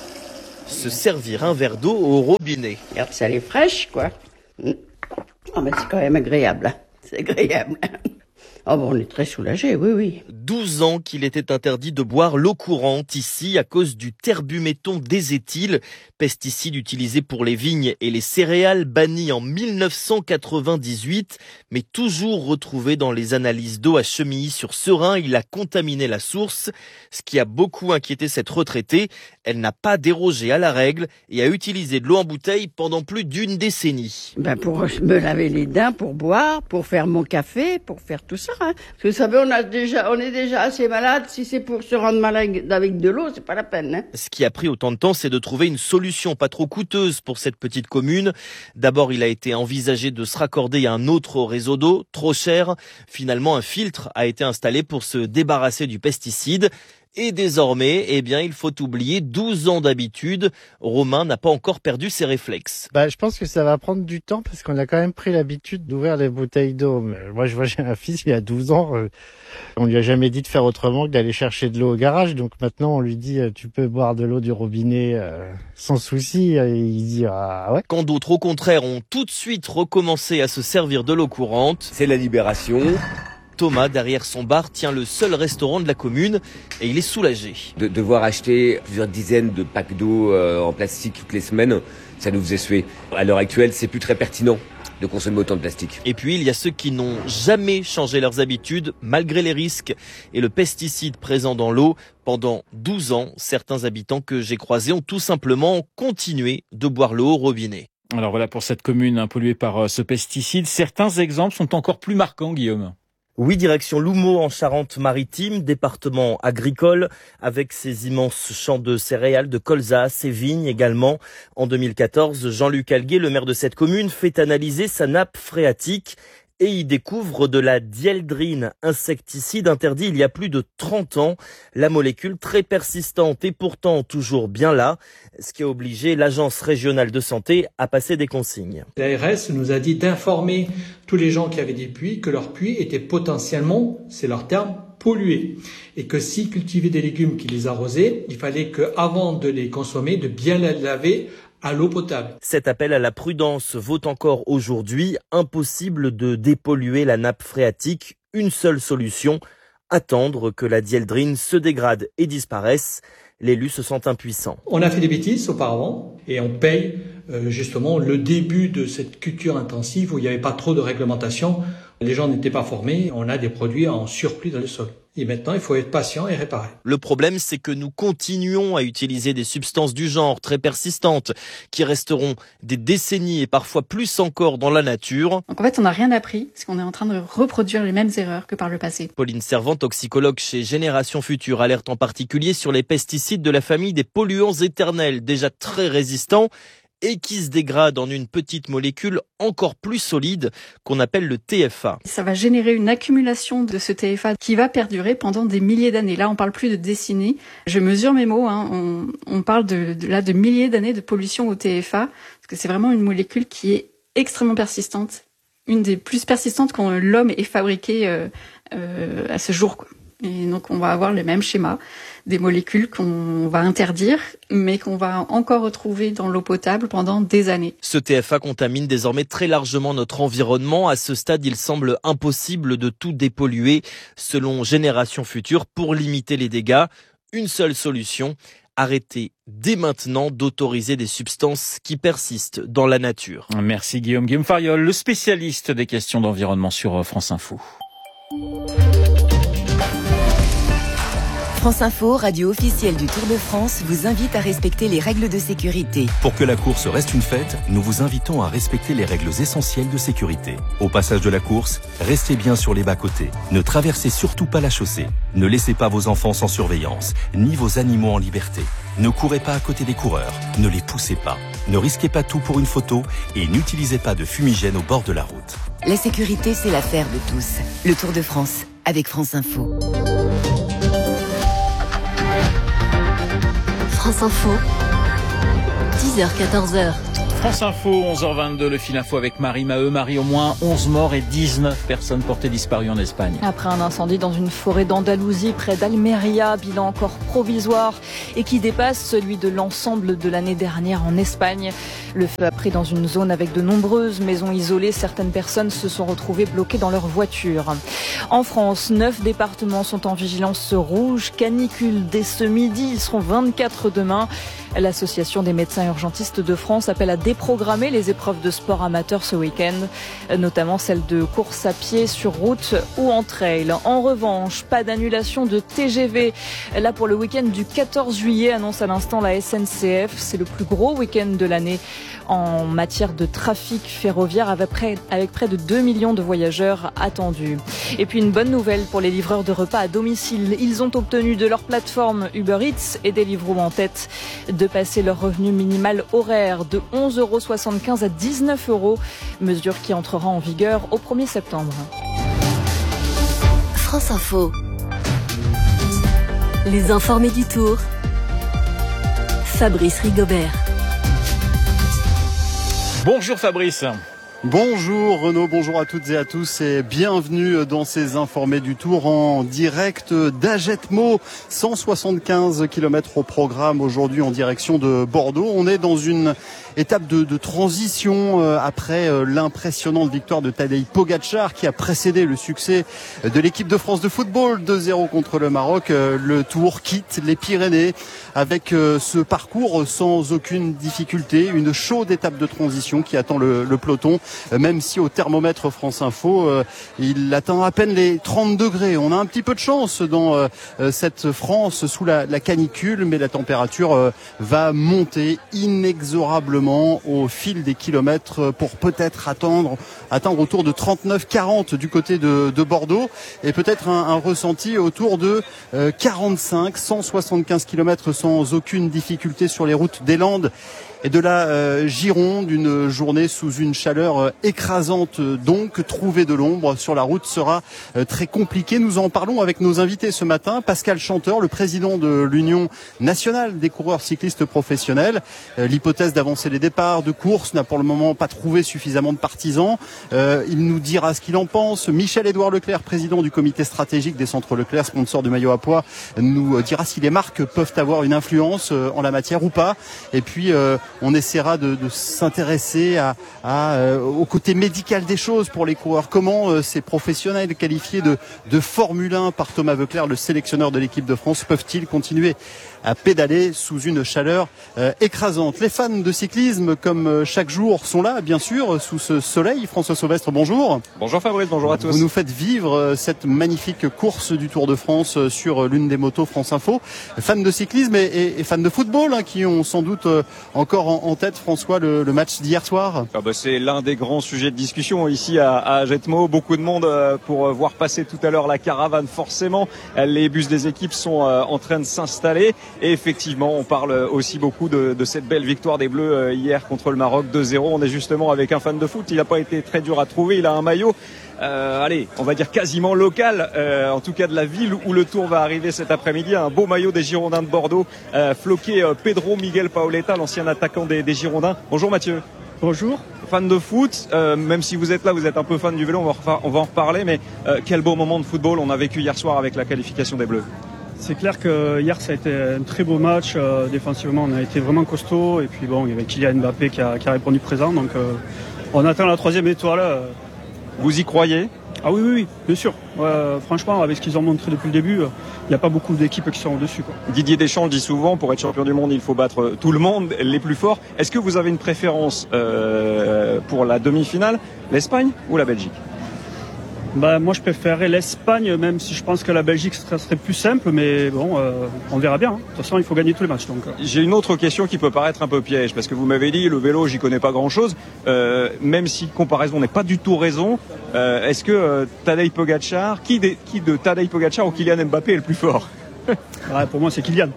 S4: Se servir un verre d'eau au robinet.
S2: Regarde, ça elle est fraîche, quoi. Oh, mais c'est quand même agréable. C'est agréable. Oh, bon, on est très soulagés, oui, oui.
S4: douze ans qu'il était interdit de boire l'eau courante ici à cause du terbuméthon déséthyle, pesticide utilisé pour les vignes et les céréales, banni en mille neuf cent quatre-vingt-dix-huit, mais toujours retrouvé dans les analyses d'eau à Chemilly sur Serein. Il a contaminé la source, ce qui a beaucoup inquiété cette retraitée. Elle n'a pas dérogé à la règle et a utilisé de l'eau en bouteille pendant plus d'une décennie.
S2: Ben pour me laver les dents, pour boire, pour faire mon café, pour faire tout ça. Hein. Parce que vous savez, on, a déjà, on est déjà assez malade. Si c'est pour se rendre malade avec de l'eau, c'est pas la peine. Hein.
S4: Ce qui a pris autant de temps, c'est de trouver une solution pas trop coûteuse pour cette petite commune. D'abord, il a été envisagé de se raccorder à un autre réseau d'eau, trop cher. Finalement, un filtre a été installé pour se débarrasser du pesticide. Et désormais, eh bien, il faut oublier douze ans d'habitude. Romain n'a pas encore perdu ses réflexes.
S5: Bah, je pense que ça va prendre du temps parce qu'on a quand même pris l'habitude d'ouvrir les bouteilles d'eau. Mais moi, je vois, j'ai un fils, il a douze ans. Euh, on lui a jamais dit de faire autrement que d'aller chercher de l'eau au garage. Donc maintenant, on lui dit, euh, tu peux boire de l'eau du robinet euh, sans souci. Et il dit, ah ouais.
S4: Quand d'autres, au contraire, ont tout de suite recommencé à se servir de l'eau courante.
S23: C'est la libération.
S4: Thomas, derrière son bar, tient le seul restaurant de la commune et il est soulagé.
S23: De devoir acheter plusieurs dizaines de packs d'eau euh, en plastique toutes les semaines, ça nous faisait suer. À l'heure actuelle, c'est plus très pertinent de consommer autant de plastique.
S4: Et puis, il y a ceux qui n'ont jamais changé leurs habitudes, malgré les risques et le pesticide présent dans l'eau. Pendant douze ans, certains habitants que j'ai croisés ont tout simplement continué de boire l'eau au robinet.
S7: Alors voilà pour cette commune polluée par ce pesticide. Certains exemples sont encore plus marquants, Guillaume.
S4: Oui, direction Loumeau en Charente-Maritime, département agricole, avec ses immenses champs de céréales, de colza, ses vignes également. En deux mille quatorze, Jean-Luc Alguet, le maire de cette commune, fait analyser sa nappe phréatique et y découvre de la dieldrine, insecticide interdit il y a plus de trente ans. La molécule très persistante et pourtant toujours bien là, ce qui a obligé l'Agence régionale de santé à passer des consignes.
S24: L'A R S nous a dit d'informer tous les gens qui avaient des puits que leurs puits étaient potentiellement, c'est leur terme, pollués. Et que s'ils cultivaient des légumes qui les arrosaient, il fallait qu'avant de les consommer, de bien les laver à l'eau potable.
S4: Cet appel à la prudence vaut encore aujourd'hui. Impossible de dépolluer la nappe phréatique. Une seule solution, attendre que la dieldrine se dégrade et disparaisse. L'élu se sent impuissant.
S24: On a fait des bêtises auparavant et on paye euh, justement le début de cette culture intensive où il n'y avait pas trop de réglementation. Les gens n'étaient pas formés. On a des produits en surplus dans le sol. Et maintenant, il faut être patient et réparer.
S4: Le problème, c'est que nous continuons à utiliser des substances du genre très persistantes qui resteront des décennies et parfois plus encore dans la nature.
S25: Donc en fait, on n'a rien appris parce qu'on est en train de reproduire les mêmes erreurs que par le passé.
S4: Pauline Servant, toxicologue chez Génération Future, alerte en particulier sur les pesticides de la famille des polluants éternels, déjà très résistants et qui se dégrade en une petite molécule encore plus solide qu'on appelle le T F A.
S25: Ça va générer une accumulation de ce T F A qui va perdurer pendant des milliers d'années. Là, on parle plus de décennies. Je mesure mes mots. Hein. On, on parle de, de, là de milliers d'années de pollution au T F A parce que c'est vraiment une molécule qui est extrêmement persistante, une des plus persistantes quand l'homme est fabriqué euh, euh, à ce jour, quoi. Et donc on va avoir le même schéma, des molécules qu'on va interdire, mais qu'on va encore retrouver dans l'eau potable pendant des années.
S4: Ce T F A contamine désormais très largement notre environnement. À ce stade, il semble impossible de tout dépolluer. Selon Génération Future, pour limiter les dégâts, une seule solution, arrêter dès maintenant d'autoriser des substances qui persistent dans la nature.
S7: Merci Guillaume. Guillaume Fariol, le spécialiste des questions d'environnement sur France Info.
S3: France Info, radio officielle du Tour de France, vous invite à respecter les règles de sécurité.
S9: Pour que la course reste une fête, nous vous invitons à respecter les règles essentielles de sécurité. Au passage de la course, restez bien sur les bas-côtés. Ne traversez surtout pas la chaussée. Ne laissez pas vos enfants sans surveillance, ni vos animaux en liberté. Ne courez pas à côté des coureurs, ne les poussez pas. Ne risquez pas tout pour une photo et n'utilisez pas de fumigène au bord de la route.
S3: La sécurité, c'est l'affaire de tous. Le Tour de France, avec France Info.
S6: France Info, dix heures quatorze heures.
S7: France Info, onze heures vingt-deux, le fil info avec Marie Maheu. Marie, au moins onze morts et dix-neuf personnes portées disparues en Espagne.
S12: Après un incendie dans une forêt d'Andalousie près d'Almeria, bilan encore provisoire et qui dépasse celui de l'ensemble de l'année dernière en Espagne. Le feu a pris dans une zone avec de nombreuses maisons isolées. Certaines personnes se sont retrouvées bloquées dans leur voiture. En France, neuf départements sont en vigilance rouge. Canicule dès ce midi, ils seront vingt-quatre demain. L'Association des médecins urgentistes de France appelle à déprogrammer les épreuves de sport amateur ce week-end, notamment celles de course à pied sur route ou en trail. En revanche, pas d'annulation de T G V. Là, pour le week-end du quatorze juillet, annonce à l'instant la S N C F. C'est le plus gros week-end de l'année en matière de trafic ferroviaire, avec près, avec près de deux millions de voyageurs attendus. Et puis une bonne nouvelle pour les livreurs de repas à domicile. Ils ont obtenu de leur plateforme Uber Eats et Deliveroo en tête de passer leur revenu minimal horaire de onze euros soixante-quinze à dix-neuf euros, mesure qui entrera en vigueur au premier septembre.
S6: France Info. Les informés du Tour. Fabrice Rigobert.
S7: Bonjour Fabrice.
S8: Bonjour Renaud, bonjour à toutes et à tous et bienvenue dans ces informés du Tour en direct d'Ajetmo. cent soixante-quinze kilomètres au programme aujourd'hui en direction de Bordeaux. On est dans une étape de, de transition euh, après euh, l'impressionnante victoire de Tadej Pogačar qui a précédé le succès de l'équipe de France de football deux zéro contre le Maroc. Euh, le Tour quitte les Pyrénées avec euh, ce parcours sans aucune difficulté, une chaude étape de transition qui attend le, le peloton. Même si au thermomètre France Info, euh, il atteint à peine les trente degrés. On a un petit peu de chance dans euh, cette France sous la, la canicule, mais la température euh, va monter inexorablement au fil des kilomètres pour peut-être attendre, atteindre autour de trente-neuf quarante du côté de, de Bordeaux et peut-être un, un ressenti autour de euh, quarante-cinq, cent soixante-quinze kilomètres sans aucune difficulté sur les routes des Landes et de la euh, Gironde, une journée sous une chaleur euh, écrasante. Donc, trouver de l'ombre sur la route sera euh, très compliqué. Nous en parlons avec nos invités ce matin. Pascal Chanteur, le président de l'Union nationale des coureurs cyclistes professionnels. Euh, l'hypothèse d'avancer les départs de course n'a pour le moment pas trouvé suffisamment de partisans. Euh, il nous dira ce qu'il en pense. Michel-Édouard Leclerc, président du comité stratégique des centres Leclerc, sponsor de maillot à pois, nous dira si les marques peuvent avoir une influence euh, en la matière ou pas. Et puis, euh, on essaiera de, de s'intéresser à, à, euh, au côté médical des choses pour les coureurs. Comment euh, ces professionnels qualifiés de, de Formule un par Thomas Voeckler, le sélectionneur de l'équipe de France, peuvent-ils continuer à pédaler sous une chaleur euh, écrasante? Les fans de cyclisme, comme euh, chaque jour, sont là, bien sûr, sous ce soleil. François Sauvestre, bonjour.
S10: Bonjour Fabrice, bonjour à tous.
S8: Vous nous faites vivre euh, cette magnifique course du Tour de France euh, sur euh, l'une des motos France Info. Fans de cyclisme et, et, et fans de football, hein, qui ont sans doute euh, encore en, en tête, François, le, le match d'hier soir.
S10: Ah bah c'est l'un des grands sujets de discussion ici à, à Ajetmo. Beaucoup de monde euh, pour voir passer tout à l'heure la caravane. Forcément, les bus des équipes sont euh, en train de s'installer. Et effectivement, on parle aussi beaucoup de, de cette belle victoire des Bleus euh, hier contre le Maroc deux zéro. On est justement avec un fan de foot. Il n'a pas été très dur à trouver. Il a un maillot, euh, allez, on va dire quasiment local, euh, en tout cas de la ville où le Tour va arriver cet après-midi. Un beau maillot des Girondins de Bordeaux, euh, floqué euh, Pedro Miguel Paoletta, l'ancien attaquant des, des Girondins. Bonjour Mathieu.
S11: Bonjour.
S10: Fan de foot, euh, même si vous êtes là, vous êtes un peu fan du vélo, on va, refa- on va en reparler, mais euh, quel beau moment de football on a vécu hier soir avec la qualification des Bleus.
S11: C'est clair que hier ça a été un très beau match, euh, défensivement on a été vraiment costaud et puis bon il y avait Kylian Mbappé qui a, qui a répondu présent, donc euh, on attend la troisième étoile. Euh.
S10: Vous y croyez?
S11: Ah oui, oui, oui, bien sûr. Ouais, franchement, avec ce qu'ils ont montré depuis le début, il n'y a pas beaucoup d'équipes qui sont au-dessus, quoi.
S10: Didier Deschamps le dit souvent, pour être champion du monde, il faut battre tout le monde, les plus forts. Est-ce que vous avez une préférence euh, pour la demi-finale, l'Espagne ou la Belgique?
S11: Bah, moi, je préférerais l'Espagne, même si je pense que la Belgique serait, serait plus simple, mais bon, euh, on verra bien. Hein. De toute façon, il faut gagner tous les matchs. Donc.
S10: J'ai une autre question qui peut paraître un peu piège, parce que vous m'avez dit, le vélo, j'y connais pas grand-chose, euh, même si comparaison n'est pas du tout raison. Euh, est-ce que euh, Tadej Pogačar, qui de, qui de Tadej Pogačar ou Kylian Mbappé est le plus fort?
S11: Ouais, pour moi, c'est Kylian.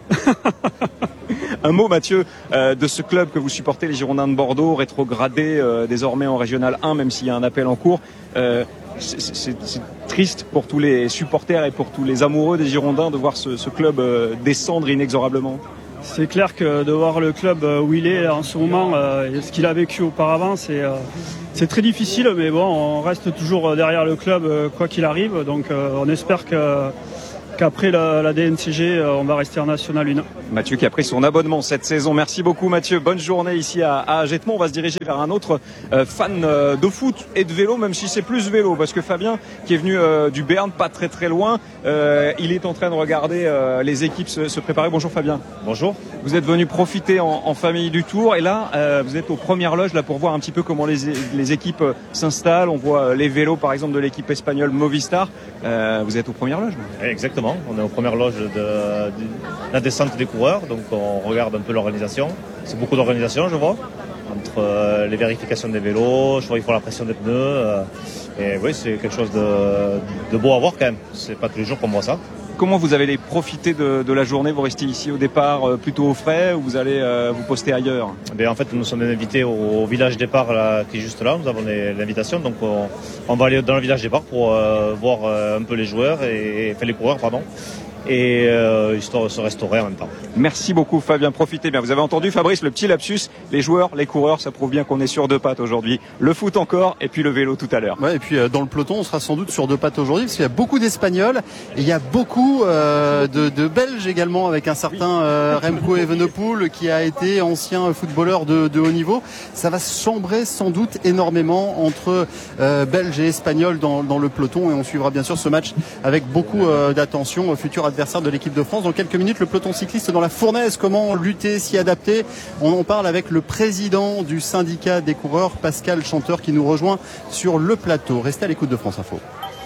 S10: Un mot, Mathieu, euh, de ce club que vous supportez, les Girondins de Bordeaux, rétrogradé euh, désormais en Régional un, même s'il y a un appel en cours. Euh, c'est, c'est, c'est triste pour tous les supporters et pour tous les amoureux des Girondins de voir ce, ce club euh, descendre inexorablement.
S11: C'est clair que de voir le club où il est en ce moment euh, et ce qu'il a vécu auparavant, c'est, euh, c'est très difficile, mais bon, on reste toujours derrière le club euh, quoi qu'il arrive. Donc euh, on espère que qu'après la, la D N C G, on va rester en National un.
S10: Mathieu qui a pris son abonnement cette saison. Merci beaucoup Mathieu. Bonne journée ici à, à Ajetmont. On va se diriger vers un autre euh, fan euh, de foot et de vélo, même si c'est plus vélo, parce que Fabien, qui est venu euh, du Béarn, pas très très loin, euh, il est en train de regarder euh, les équipes se, se préparer. Bonjour Fabien.
S13: Bonjour.
S10: Vous êtes venu profiter en, en famille du Tour, et là, euh, vous êtes aux premières loges là pour voir un petit peu comment les, les équipes euh, s'installent. On voit les vélos, par exemple, de l'équipe espagnole Movistar. Euh, vous êtes aux premières loges.
S13: Exactement. On est aux premières loges de, de la descente des coureurs, donc on regarde un peu l'organisation. C'est beaucoup d'organisation, je vois, entre euh, les vérifications des vélos, je vois qu'il faut la pression des pneus. Euh, et oui, c'est quelque chose de, de beau à voir quand même. C'est pas tous les jours qu'on voit ça.
S10: Comment vous allez profiter de, de la journée? Vous restez ici au départ euh, plutôt au frais, ou vous allez euh, vous poster ailleurs?
S13: Eh en fait, nous sommes invités au, au village départ là, qui est juste là. Nous avons les, l'invitation, donc on, on va aller dans le village départ pour euh, voir euh, un peu les joueurs et, enfin les coureurs, pardon. Et euh, histoire de se restaurer en même temps.
S10: Merci beaucoup Fabien, profitez bien. Vous avez entendu Fabrice, le petit lapsus, les joueurs, les coureurs, ça prouve bien qu'on est sur deux pattes aujourd'hui. Le foot encore, et puis le vélo tout à l'heure.
S8: Ouais, et puis euh, dans le peloton, on sera sans doute sur deux pattes aujourd'hui, parce qu'il y a beaucoup d'Espagnols, et il y a beaucoup euh, de, de Belges également, avec un certain euh, Remco Evenepoel, qui a été ancien footballeur de, de haut niveau. Ça va chambrer sans doute énormément entre euh, Belges et Espagnols dans, dans le peloton, et on suivra bien sûr ce match avec beaucoup euh, d'attention. Futur adversaire de l'équipe de France. Dans quelques minutes, le peloton cycliste dans la fournaise. Comment lutter, s'y adapter? On en parle avec le président du syndicat des coureurs, Pascal Chanteur, qui nous rejoint sur le plateau. Restez à l'écoute de France Info.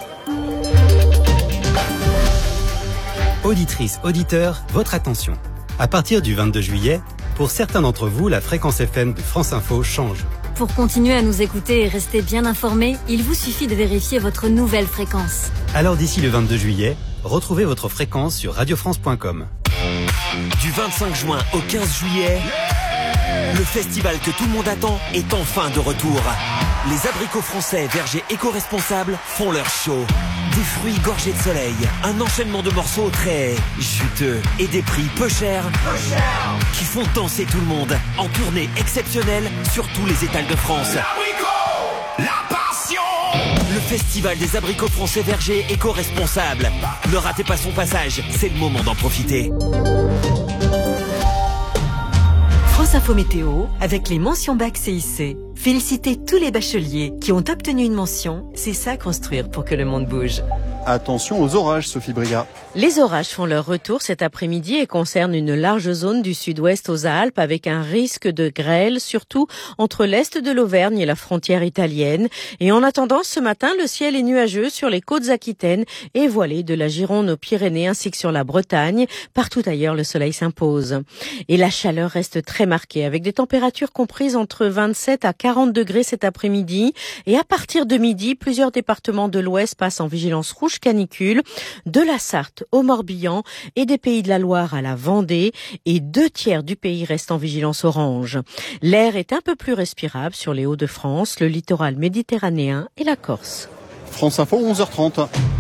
S14: Auditrices, auditeurs, votre attention. À partir du vingt-deux juillet, pour certains d'entre vous, la fréquence F M de France Info change.
S15: Pour continuer à nous écouter et rester bien informés, il vous suffit de vérifier votre nouvelle fréquence.
S14: Alors d'ici le vingt-deux juillet, retrouvez votre fréquence sur radio france point com.
S16: Du vingt-cinq juin au quinze juillet, le festival que tout le monde attend est enfin de retour. Les abricots français vergers éco-responsables font leur show. Des fruits gorgés de soleil, un enchaînement de morceaux très juteux et des prix peu chers, peu cher, qui font danser tout le monde en tournée exceptionnelle sur tous les étals de France. L'abricot, la passion. Le festival des abricots français vergers éco-responsables. Ne ratez pas son passage, c'est le moment d'en profiter.
S15: France Info Météo, avec les mentions bac C I C. Félicitez tous les bacheliers qui ont obtenu une mention. C'est ça construire pour que le monde bouge.
S8: Attention aux orages, Sophie Brigat.
S18: Les orages font leur retour cet après-midi et concernent une large zone du sud-ouest aux Alpes avec un risque de grêle, surtout entre l'est de l'Auvergne et la frontière italienne. Et en attendant, ce matin, le ciel est nuageux sur les côtes aquitaines et voilé de la Gironde aux Pyrénées ainsi que sur la Bretagne. Partout ailleurs, le soleil s'impose. Et la chaleur reste très marquée avec des températures comprises entre vingt-sept à quarante degrés cet après-midi. Et à partir de midi, plusieurs départements de l'Ouest passent en vigilance rouge canicule, de la Sarthe au Morbihan et des Pays de la Loire à la Vendée, et deux tiers du pays restent en vigilance orange. L'air est un peu plus respirable sur les Hauts-de-France, le littoral méditerranéen et la Corse.
S8: France Info, onze heures trente.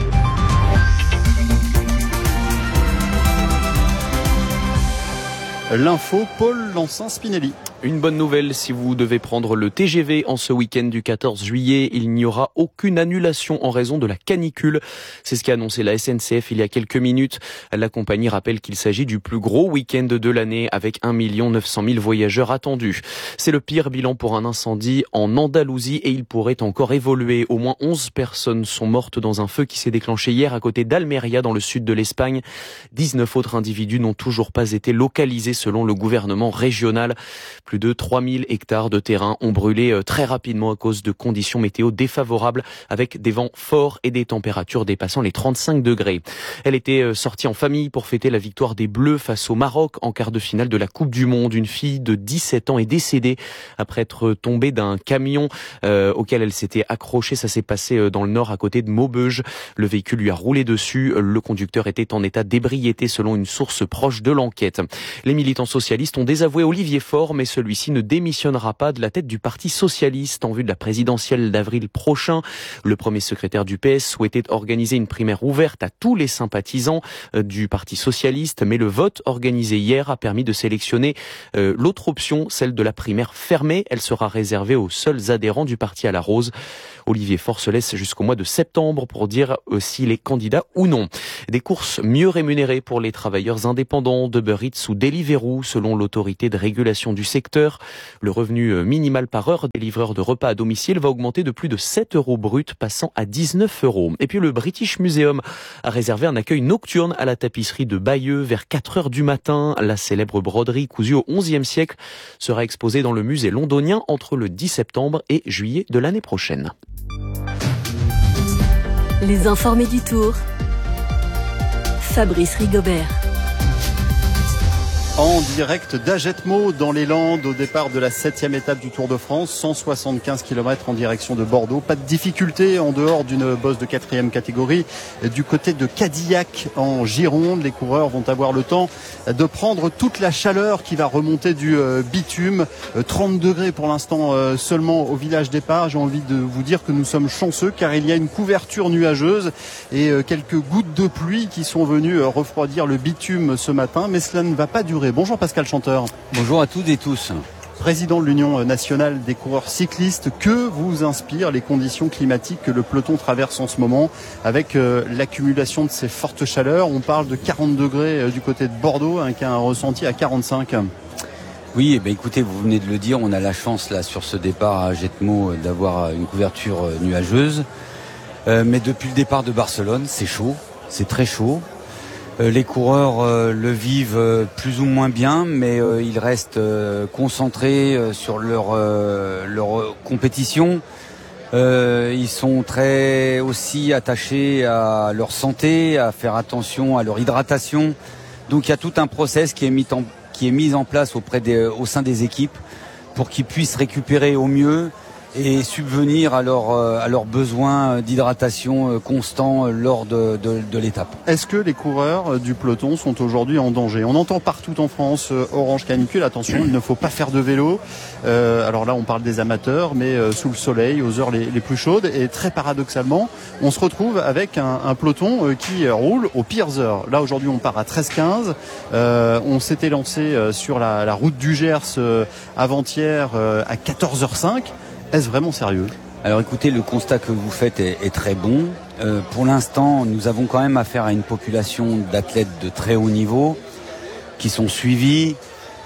S8: L'info, Paul Lancin-Spinelli.
S26: Une bonne nouvelle, si vous devez prendre le T G V en ce week-end du quatorze juillet, il n'y aura aucune annulation en raison de la canicule. C'est ce qu'a annoncé la S N C F il y a quelques minutes. La compagnie rappelle qu'il s'agit du plus gros week-end de l'année avec un million neuf cent mille voyageurs attendus. C'est le pire bilan pour un incendie en Andalousie et il pourrait encore évoluer. Au moins onze personnes sont mortes dans un feu qui s'est déclenché hier à côté d'Almeria dans le sud de l'Espagne. dix-neuf autres individus n'ont toujours pas été localisés selon le gouvernement régional. Plus Plus de trois mille hectares de terrain ont brûlé très rapidement à cause de conditions météo défavorables avec des vents forts et des températures dépassant les trente-cinq degrés. Elle était sortie en famille pour fêter la victoire des Bleus face au Maroc en quart de finale de la Coupe du Monde. Une fille de dix-sept ans est décédée après être tombée d'un camion euh, auquel elle s'était accrochée. Ça s'est passé dans le nord à côté de Maubeuge. Le véhicule lui a roulé dessus. Le conducteur était en état d'ébriété selon une source proche de l'enquête. Les militants socialistes ont désavoué Olivier Faure, mais celui-ci ne démissionnera pas de la tête du Parti socialiste en vue de la présidentielle d'avril prochain. Le premier secrétaire du P S souhaitait organiser une primaire ouverte à tous les sympathisants du Parti socialiste, mais le vote organisé hier a permis de sélectionner euh, l'autre option, celle de la primaire fermée. Elle sera réservée aux seuls adhérents du Parti à la Rose. Olivier Faure se laisse jusqu'au mois de septembre pour dire euh, s'il est candidat ou non. Des courses mieux rémunérées pour les travailleurs indépendants d'Uber Eats ou Deliveroo, selon l'autorité de régulation du secteur. Le revenu minimal par heure des livreurs de repas à domicile va augmenter de plus de sept euros brut, passant à dix-neuf euros. Et puis le British Museum a réservé un accueil nocturne à la tapisserie de Bayeux vers quatre heures du matin. La célèbre broderie cousue au onzième siècle sera exposée dans le musée londonien entre le dix septembre et juillet de l'année prochaine.
S15: Les informés du Tour. Fabrice Rigobert.
S8: En direct d'Agetmo dans les Landes au départ de la septième étape du Tour de France, cent soixante-quinze kilomètres en direction de Bordeaux. Pas de difficulté en dehors d'une bosse de quatrième catégorie. Du côté de Cadillac en Gironde, les coureurs vont avoir le temps de prendre toute la chaleur qui va remonter du bitume. trente degrés pour l'instant seulement au village départ. J'ai envie de vous dire que nous sommes chanceux car il y a une couverture nuageuse et quelques gouttes de pluie qui sont venues refroidir le bitume ce matin. Mais cela ne va pas durer. Bonjour Pascal Chanteur.
S1: Bonjour à toutes et tous.
S8: Président de l'Union nationale des coureurs cyclistes, que vous inspirent les conditions climatiques que le peloton traverse en ce moment avec euh, l'accumulation de ces fortes chaleurs? On parle de quarante degrés euh, du côté de Bordeaux, avec un ressenti à quarante-cinq.
S1: Oui, eh bien, écoutez, vous venez de le dire, on a la chance là sur ce départ à Agetmo d'avoir une couverture nuageuse. Euh, mais depuis le départ de Barcelone, c'est chaud, c'est très chaud. Les coureurs euh, le vivent euh, plus ou moins bien, mais euh, ils restent euh, concentrés euh, sur leur, euh, leur compétition. Euh, ils sont très aussi attachés à leur santé, à faire attention à leur hydratation. Donc il y a tout un process qui est mis en, qui est mis en place auprès des, au sein des équipes pour qu'ils puissent récupérer au mieux et subvenir à, leur, à leurs besoins d'hydratation constants lors de, de, de l'étape.
S8: Est-ce que les coureurs du peloton sont aujourd'hui en danger? On entend partout en France orange canicule, attention, il ne faut pas faire de vélo. Euh, alors là on parle des amateurs, mais euh, sous le soleil, aux heures les, les plus chaudes, et très paradoxalement, on se retrouve avec un, un peloton euh, qui roule aux pires heures. Là aujourd'hui on part à treize quinze, euh, on s'était lancé euh, sur la, la route du Gers euh, avant-hier euh, à quatorze heures cinq. Est-ce vraiment sérieux?
S1: Alors écoutez, le constat que vous faites est, est très bon. Euh, pour l'instant, nous avons quand même affaire à une population d'athlètes de très haut niveau qui sont suivis,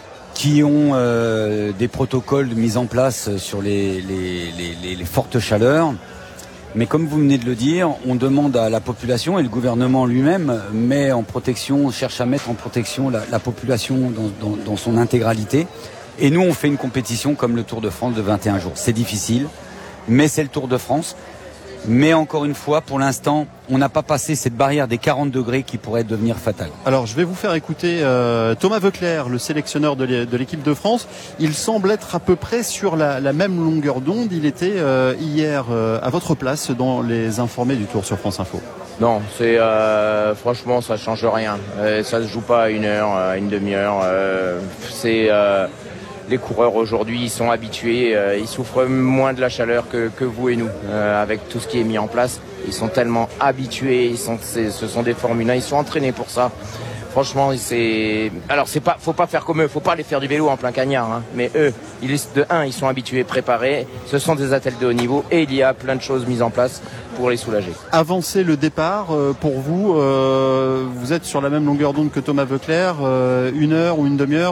S1: qui ont euh, des protocoles mis en place sur les, les, les, les fortes chaleurs. Mais comme vous venez de le dire, on demande à la population, et le gouvernement lui-même met en protection, cherche à mettre en protection la, la population dans, dans, dans son intégralité. Et nous, on fait une compétition comme le Tour de France de vingt et un jours. C'est difficile, mais c'est le Tour de France. Mais encore une fois, pour l'instant, on n'a pas passé cette barrière des quarante degrés qui pourrait devenir fatale.
S8: Alors, je vais vous faire écouter euh, Thomas Voeckler, le sélectionneur de l'équipe de France. Il semble être à peu près sur la, la même longueur d'onde. Il était euh, hier euh, à votre place dans les informés du Tour sur France Info.
S17: Non, c'est euh, franchement, ça change rien. Euh, ça se joue pas à une heure, à une demi-heure. Euh, c'est euh, les coureurs aujourd'hui, ils sont habitués, euh, ils souffrent moins de la chaleur que, que vous et nous, euh, avec tout ce qui est mis en place. Ils sont tellement habitués, ils sont, ce sont des Formule un, ils sont entraînés pour ça. Franchement, c'est. Alors, c'est pas, faut pas faire comme eux, faut pas aller faire du vélo en plein cagnard. Hein. Mais eux, ils, de un, ils sont habitués, préparés. Ce sont des athlètes de haut niveau et il y a plein de choses mises en place pour les soulager.
S8: Avancer le départ, euh, pour vous, euh, vous êtes sur la même longueur d'onde que Thomas Voeckler, euh, une heure ou une demi-heure,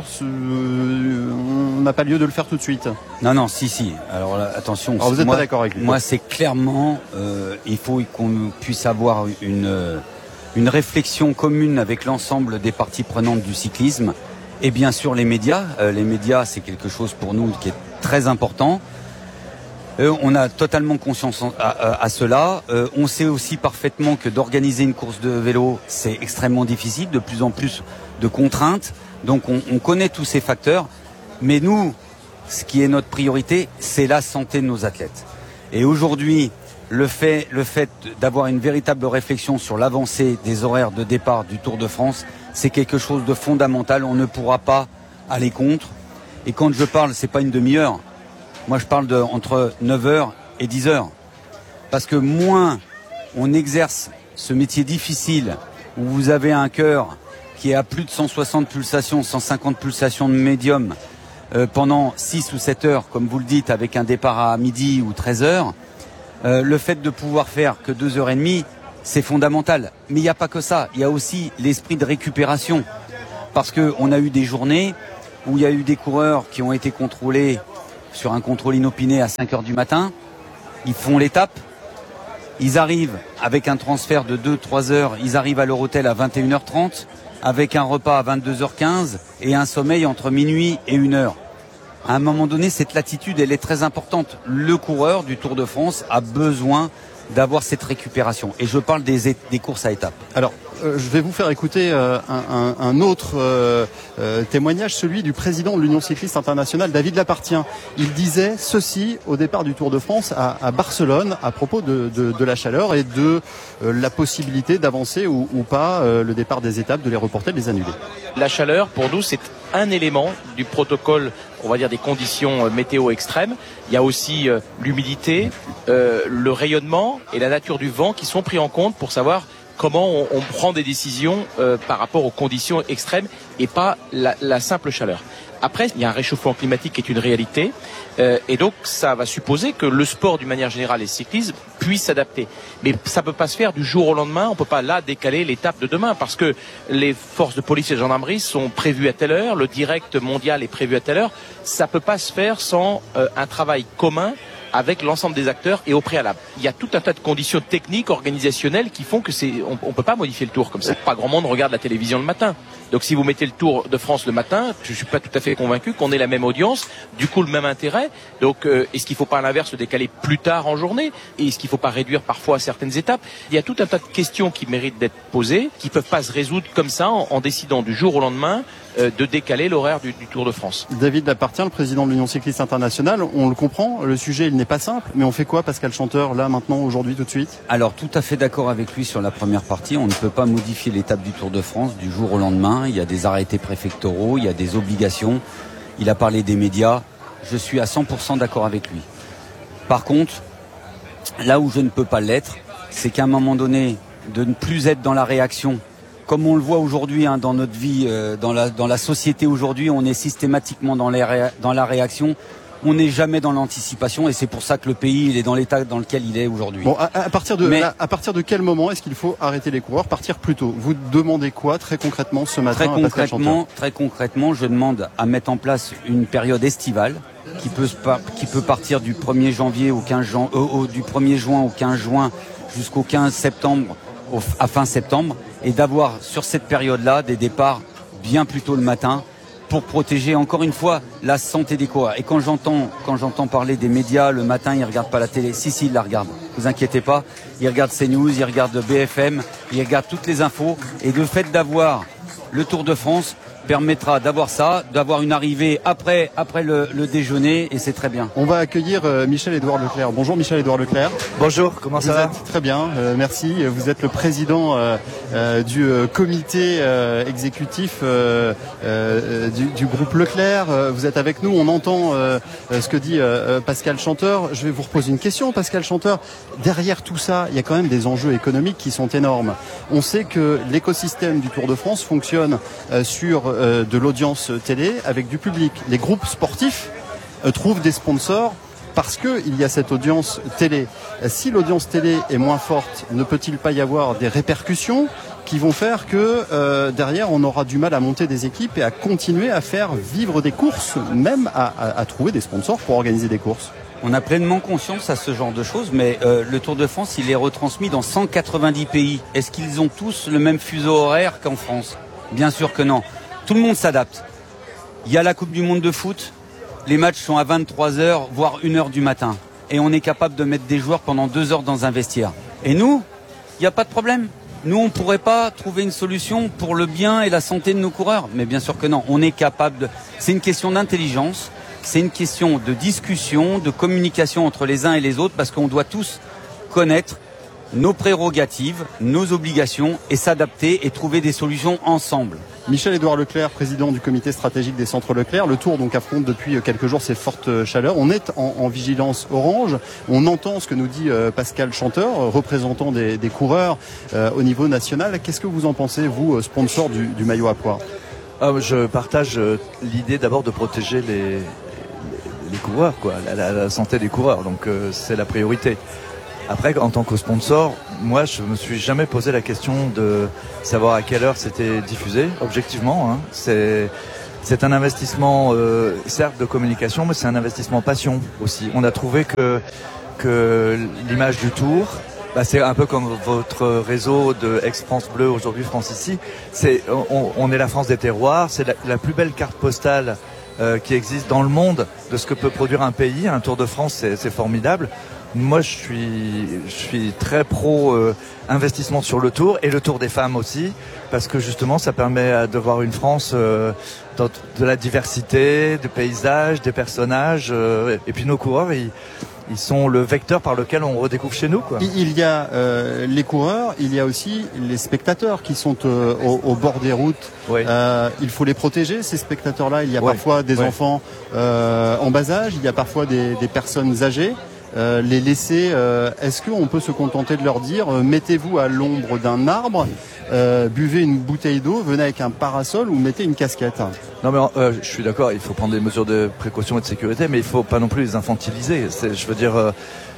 S8: euh, on n'a pas lieu de le faire tout de suite.
S1: Non, non, si, si. Alors là, attention.
S8: Alors, vous n'êtes pas d'accord avec lui?
S1: Moi, c'est clairement, euh, il faut qu'on puisse avoir une. Euh, une réflexion commune avec l'ensemble des parties prenantes du cyclisme Et bien sûr les médias. Euh, les médias, c'est quelque chose pour nous qui est très important. Euh, on a totalement conscience à, à, à cela. Euh, on sait aussi parfaitement que d'organiser une course de vélo, c'est extrêmement difficile, de plus en plus de contraintes. Donc on, on connaît tous ces facteurs. Mais nous, ce qui est notre priorité, c'est la santé de nos athlètes. Et aujourd'hui, le fait, le fait d'avoir une véritable réflexion sur l'avancée des horaires de départ du Tour de France, c'est quelque chose de fondamental. On ne pourra pas aller contre. Et quand je parle, c'est pas une demi-heure. Moi, je parle de entre neuf heures et dix heures. Parce que moins on exerce ce métier difficile où vous avez un cœur qui est à plus de cent soixante pulsations, cent cinquante pulsations de médium euh, pendant six ou sept heures, comme vous le dites, avec un départ à midi ou treize heures, euh, le fait de pouvoir faire que deux heures et demie, c'est fondamental. Mais il n'y a pas que ça. Il y a aussi l'esprit de récupération. Parce qu'on a eu des journées où il y a eu des coureurs qui ont été contrôlés sur un contrôle inopiné à cinq heures du matin, ils font l'étape, ils arrivent avec un transfert de deux à trois heures, ils arrivent à leur hôtel à vingt et une heures trente, avec un repas à vingt-deux heures quinze et un sommeil entre minuit et une heure. À un moment donné, cette latitude, elle est très importante. Le coureur du Tour de France a besoin d'avoir cette récupération. Et je parle des, des courses à étapes.
S8: Alors, euh, je vais vous faire écouter euh, un, un, un autre euh, euh, témoignage, celui du président de l'Union cycliste internationale, David Lapartien. Il disait ceci au départ du Tour de France à, à Barcelone à propos de, de, de la chaleur et de euh, la possibilité d'avancer ou, ou pas euh, le départ des étapes, de les reporter, de les annuler.
S2: La chaleur, pour nous, c'est un élément du protocole, on va dire des conditions météo extrêmes. Il y a aussi euh, l'humidité, euh, le rayonnement et la nature du vent qui sont pris en compte pour savoir comment on, on prend des décisions euh, par rapport aux conditions extrêmes et pas la, la simple chaleur. Après, il y a un réchauffement climatique qui est une réalité euh, et donc ça va supposer que le sport d'une manière générale et le cyclisme puissent s'adapter. Mais ça peut pas se faire du jour au lendemain, on peut pas là décaler l'étape de demain parce que les forces de police et de gendarmerie sont prévues à telle heure, le direct mondial est prévu à telle heure. Ça peut pas se faire sans euh, un travail commun avec l'ensemble des acteurs et au préalable. Il y a tout un tas de conditions techniques, organisationnelles qui font que c'est, on, on peut pas modifier le Tour comme ça. Pas grand monde regarde la télévision le matin. Donc si vous mettez le Tour de France le matin, je suis pas tout à fait convaincu qu'on ait la même audience, du coup le même intérêt. Donc euh, est-ce qu'il faut pas à l'inverse le décaler plus tard en journée? Et est-ce qu'il faut pas réduire parfois certaines étapes? Il y a tout un tas de questions qui méritent d'être posées, qui peuvent pas se résoudre comme ça en, en décidant du jour au lendemain euh, de décaler l'horaire du, du Tour de France.
S8: David Lapartien, le président de l'Union cycliste internationale, on le comprend, le sujet il n'est pas simple, mais on fait quoi Pascal Chanteur, là maintenant, aujourd'hui, tout de suite?
S1: Alors tout à fait d'accord avec lui sur la première partie, on ne peut pas modifier l'étape du Tour de France du jour au lendemain, il y a des arrêtés préfectoraux, il y a des obligations, il a parlé des médias, je suis à cent pour cent d'accord avec lui. Par contre, là où je ne peux pas l'être, c'est qu'à un moment donné, de ne plus être dans la réaction, comme on le voit aujourd'hui hein, dans notre vie, euh, dans, la, dans la société aujourd'hui, on est systématiquement dans, les réa- dans la réaction. On n'est jamais dans l'anticipation et c'est pour ça que le pays il est dans l'état dans lequel il est aujourd'hui.
S8: Bon, à, à partir de
S1: Mais,
S8: à, à partir de quel moment est-ce qu'il faut arrêter les coureurs, partir plus tôt? Vous demandez quoi très concrètement ce matin?
S1: Très
S8: à Pascal
S1: concrètement,
S8: Chanteur
S1: très concrètement, je demande à mettre en place une période estivale qui peut qui peut partir du premier janvier au quinze jan, euh, au, du premier juin au quinze juin jusqu'au quinze septembre au, à fin septembre et d'avoir sur cette période-là des départs bien plus tôt le matin, pour protéger encore une fois la santé des coureurs. Et quand j'entends quand j'entends parler des médias le matin, ils regardent pas la télé. Si si, ils la regardent. Vous inquiétez pas, ils regardent CNews, ils regardent B F M, ils regardent toutes les infos. Et le fait d'avoir le Tour de France permettra d'avoir ça, d'avoir une arrivée après après le, le déjeuner et c'est très bien.
S8: On va accueillir euh, Michel-Édouard Leclerc. Bonjour Michel-Édouard Leclerc.
S5: Bonjour, comment ça
S8: vous
S5: va?
S8: Êtes très bien, euh, merci. Vous êtes le président euh, euh, du euh, comité euh, exécutif euh, euh, du, du groupe Leclerc. Euh, vous êtes avec nous, on entend euh, ce que dit euh, Pascal Chanteur. Je vais vous reposer une question, Pascal Chanteur. Derrière tout ça, il y a quand même des enjeux économiques qui sont énormes. On sait que l'écosystème du Tour de France fonctionne euh, sur euh, de l'audience télé avec du public. Les groupes sportifs euh, trouvent des sponsors parce qu'il y a cette audience télé. Si l'audience télé est moins forte, ne peut-il pas y avoir des répercussions qui vont faire que euh, derrière on aura du mal à monter des équipes et à continuer à faire vivre des courses, même à, à, à trouver des sponsors pour organiser des courses?
S1: On a pleinement conscience à ce genre de choses, mais euh, le Tour de France, il est retransmis dans cent quatre-vingt-dix pays. Est-ce qu'ils ont tous le même fuseau horaire qu'en France? Bien sûr que non. Tout le monde s'adapte. Il y a la Coupe du Monde de foot, les matchs sont à vingt-trois heures, voire une heure du matin. Et on est capable de mettre des joueurs pendant deux heures dans un vestiaire. Et nous, il n'y a pas de problème. Nous, on ne pourrait pas trouver une solution pour le bien et la santé de nos coureurs. Mais bien sûr que non, on est capable de... C'est une question d'intelligence, c'est une question de discussion, de communication entre les uns et les autres, parce qu'on doit tous connaître nos prérogatives, nos obligations et s'adapter et trouver des solutions ensemble.
S8: Michel-Édouard Leclerc, président du comité stratégique des centres Leclerc. Le Tour donc affronte depuis quelques jours ces fortes chaleurs. On est en, en vigilance orange. On entend ce que nous dit euh, Pascal Chanteur, représentant des, des coureurs euh, au niveau national. Qu'est-ce que vous en pensez, vous, sponsor du, du maillot à pois?
S5: ah, Je partage l'idée d'abord de protéger les, les coureurs, quoi, la, la, la santé des coureurs. Donc euh, c'est la priorité. Après, en tant que sponsor, moi, je me suis jamais posé la question de savoir à quelle heure c'était diffusé, objectivement. Hein. C'est, c'est un investissement, euh, certes de communication, mais c'est un investissement passion aussi. On a trouvé que, que l'image du Tour, bah, c'est un peu comme votre réseau de ex-France Bleu, aujourd'hui France Ici. C'est, on, on est la France des terroirs, c'est la, la plus belle carte postale euh, qui existe dans le monde de ce que peut produire un pays. Un Tour de France, c'est, c'est formidable. Moi, je suis, je suis très pro euh, investissement sur le Tour et le Tour des femmes aussi, parce que justement, ça permet de voir une France euh, dans de la diversité, des paysages, des personnages, euh, et puis nos coureurs, ils, ils sont le vecteur par lequel on redécouvre chez nous, quoi.
S8: Il y a euh, les coureurs, il y a aussi les spectateurs qui sont euh, au, au bord des routes.
S5: Oui.
S8: Euh, il faut les protéger, ces spectateurs-là. Il y a
S5: ouais.
S8: parfois des
S5: ouais.
S8: enfants euh, en bas âge, il y a parfois des, des personnes âgées. Euh, les laisser, euh, est-ce qu'on peut se contenter de leur dire euh, mettez-vous à l'ombre d'un arbre, euh, buvez une bouteille d'eau, venez avec un parasol ou mettez une casquette?
S5: Non mais euh, je suis d'accord, il faut prendre des mesures de précaution et de sécurité, mais il faut pas non plus les infantiliser. C'est, je veux dire, euh,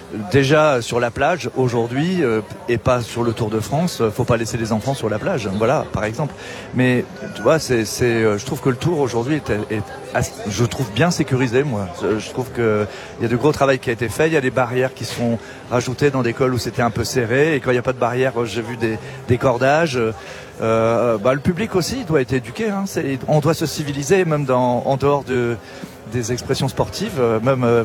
S5: déjà sur la plage aujourd'hui euh, et pas sur le Tour de France, euh, faut pas laisser les enfants sur la plage, voilà, par exemple. Mais tu vois, c'est, c'est, euh, je trouve que le Tour aujourd'hui est, est, est, je trouve bien sécurisé, moi. Je trouve que il y a de gros travail qui a été fait, il y a des barrières qui sont rajoutées dans des cols où c'était un peu serré, et quand il n'y a pas de barrière, j'ai vu des, des cordages. Euh, bah, le public aussi doit être éduqué, hein. C'est, on doit se civiliser, même dans, en dehors de, des expressions sportives, euh, même. Euh,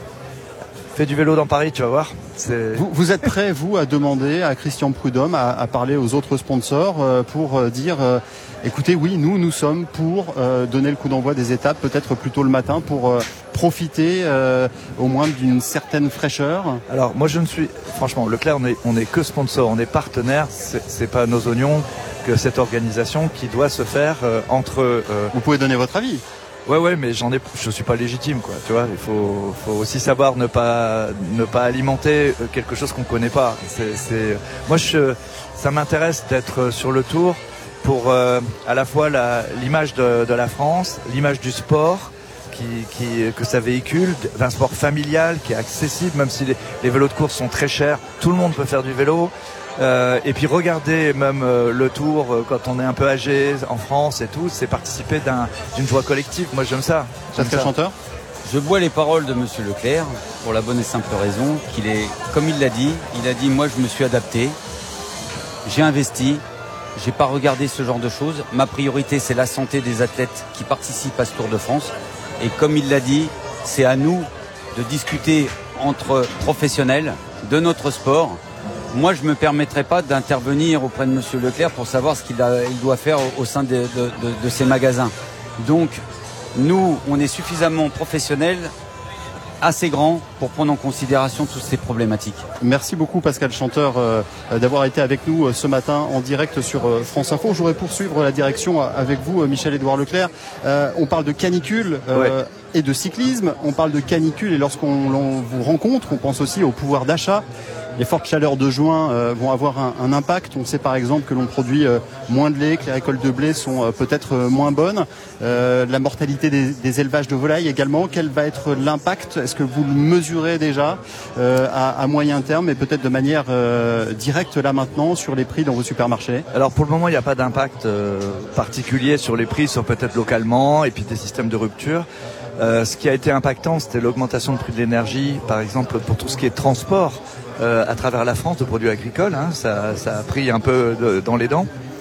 S5: Fais du vélo dans Paris, tu vas voir. C'est...
S8: Vous, vous êtes prêt, vous, à demander à Christian Prudhomme, à, à parler aux autres sponsors euh, pour euh, dire, euh, écoutez, oui, nous, nous sommes pour euh, donner le coup d'envoi des étapes, peut-être plutôt le matin, pour euh, profiter euh, au moins d'une certaine fraîcheur?
S5: Alors, moi, je ne suis... Franchement, Leclerc, on est, on est que sponsor, on est partenaire, c'est, c'est pas nos oignons que cette organisation qui doit se faire euh, entre... Euh...
S8: Vous pouvez donner votre avis?
S5: Ouais ouais mais j'en ai je suis pas légitime, quoi, tu vois, il faut faut aussi savoir ne pas ne pas alimenter quelque chose qu'on connaît pas. C'est c'est moi je ça m'intéresse d'être sur le Tour pour euh, à la fois la l'image de de la France, l'image du sport qui qui que ça véhicule, d'un sport familial qui est accessible, même si les, les vélos de course sont très chers, tout le monde peut faire du vélo. Euh, et puis regarder même euh, le Tour euh, quand on est un peu âgé en France et tout, c'est participer d'un, d'une joie collective. Moi j'aime ça. J'aime
S8: Pascal Chanteur.
S1: Je bois les paroles de Monsieur Leclerc pour la bonne et simple raison qu'il est, comme il l'a dit, il a dit moi je me suis adapté, j'ai investi, j'ai pas regardé ce genre de choses. Ma priorité c'est la santé des athlètes qui participent à ce Tour de France. Et comme il l'a dit, c'est à nous de discuter entre professionnels de notre sport. Moi, je ne me permettrai pas d'intervenir auprès de Monsieur Leclerc pour savoir ce qu'il a, il doit faire au, au sein de, de, de, de ces magasins. Donc, nous, on est suffisamment professionnels, assez grands, pour prendre en considération toutes ces problématiques.
S8: Merci beaucoup Pascal Chanteur euh, d'avoir été avec nous euh, ce matin en direct sur euh, France Info. Je voudrais poursuivre la direction avec vous, euh, Michel-Édouard Leclerc. Euh, on parle de canicule euh, ouais. et de cyclisme. On parle de canicule et lorsqu'on l'on vous rencontre, on pense aussi au pouvoir d'achat. Les fortes chaleurs de juin euh, vont avoir un, un impact. On sait par exemple que l'on produit euh, moins de lait, que les récoltes de blé sont euh, peut-être euh, moins bonnes. Euh, la mortalité des, des élevages de volailles également. Quel va être l'impact? Est-ce que vous le mesurez déjà euh, à, à moyen terme et peut-être de manière euh, directe là maintenant sur les prix dans vos supermarchés?
S5: Alors pour le moment, il n'y a pas d'impact euh, particulier sur les prix, sauf peut-être localement et puis des systèmes de rupture. Euh, ce qui a été impactant, c'était l'augmentation du prix de l'énergie, par exemple pour tout ce qui est transport. Euh, à travers la France de produits agricoles, hein, ça, ça a pris un peu de, dans les dents.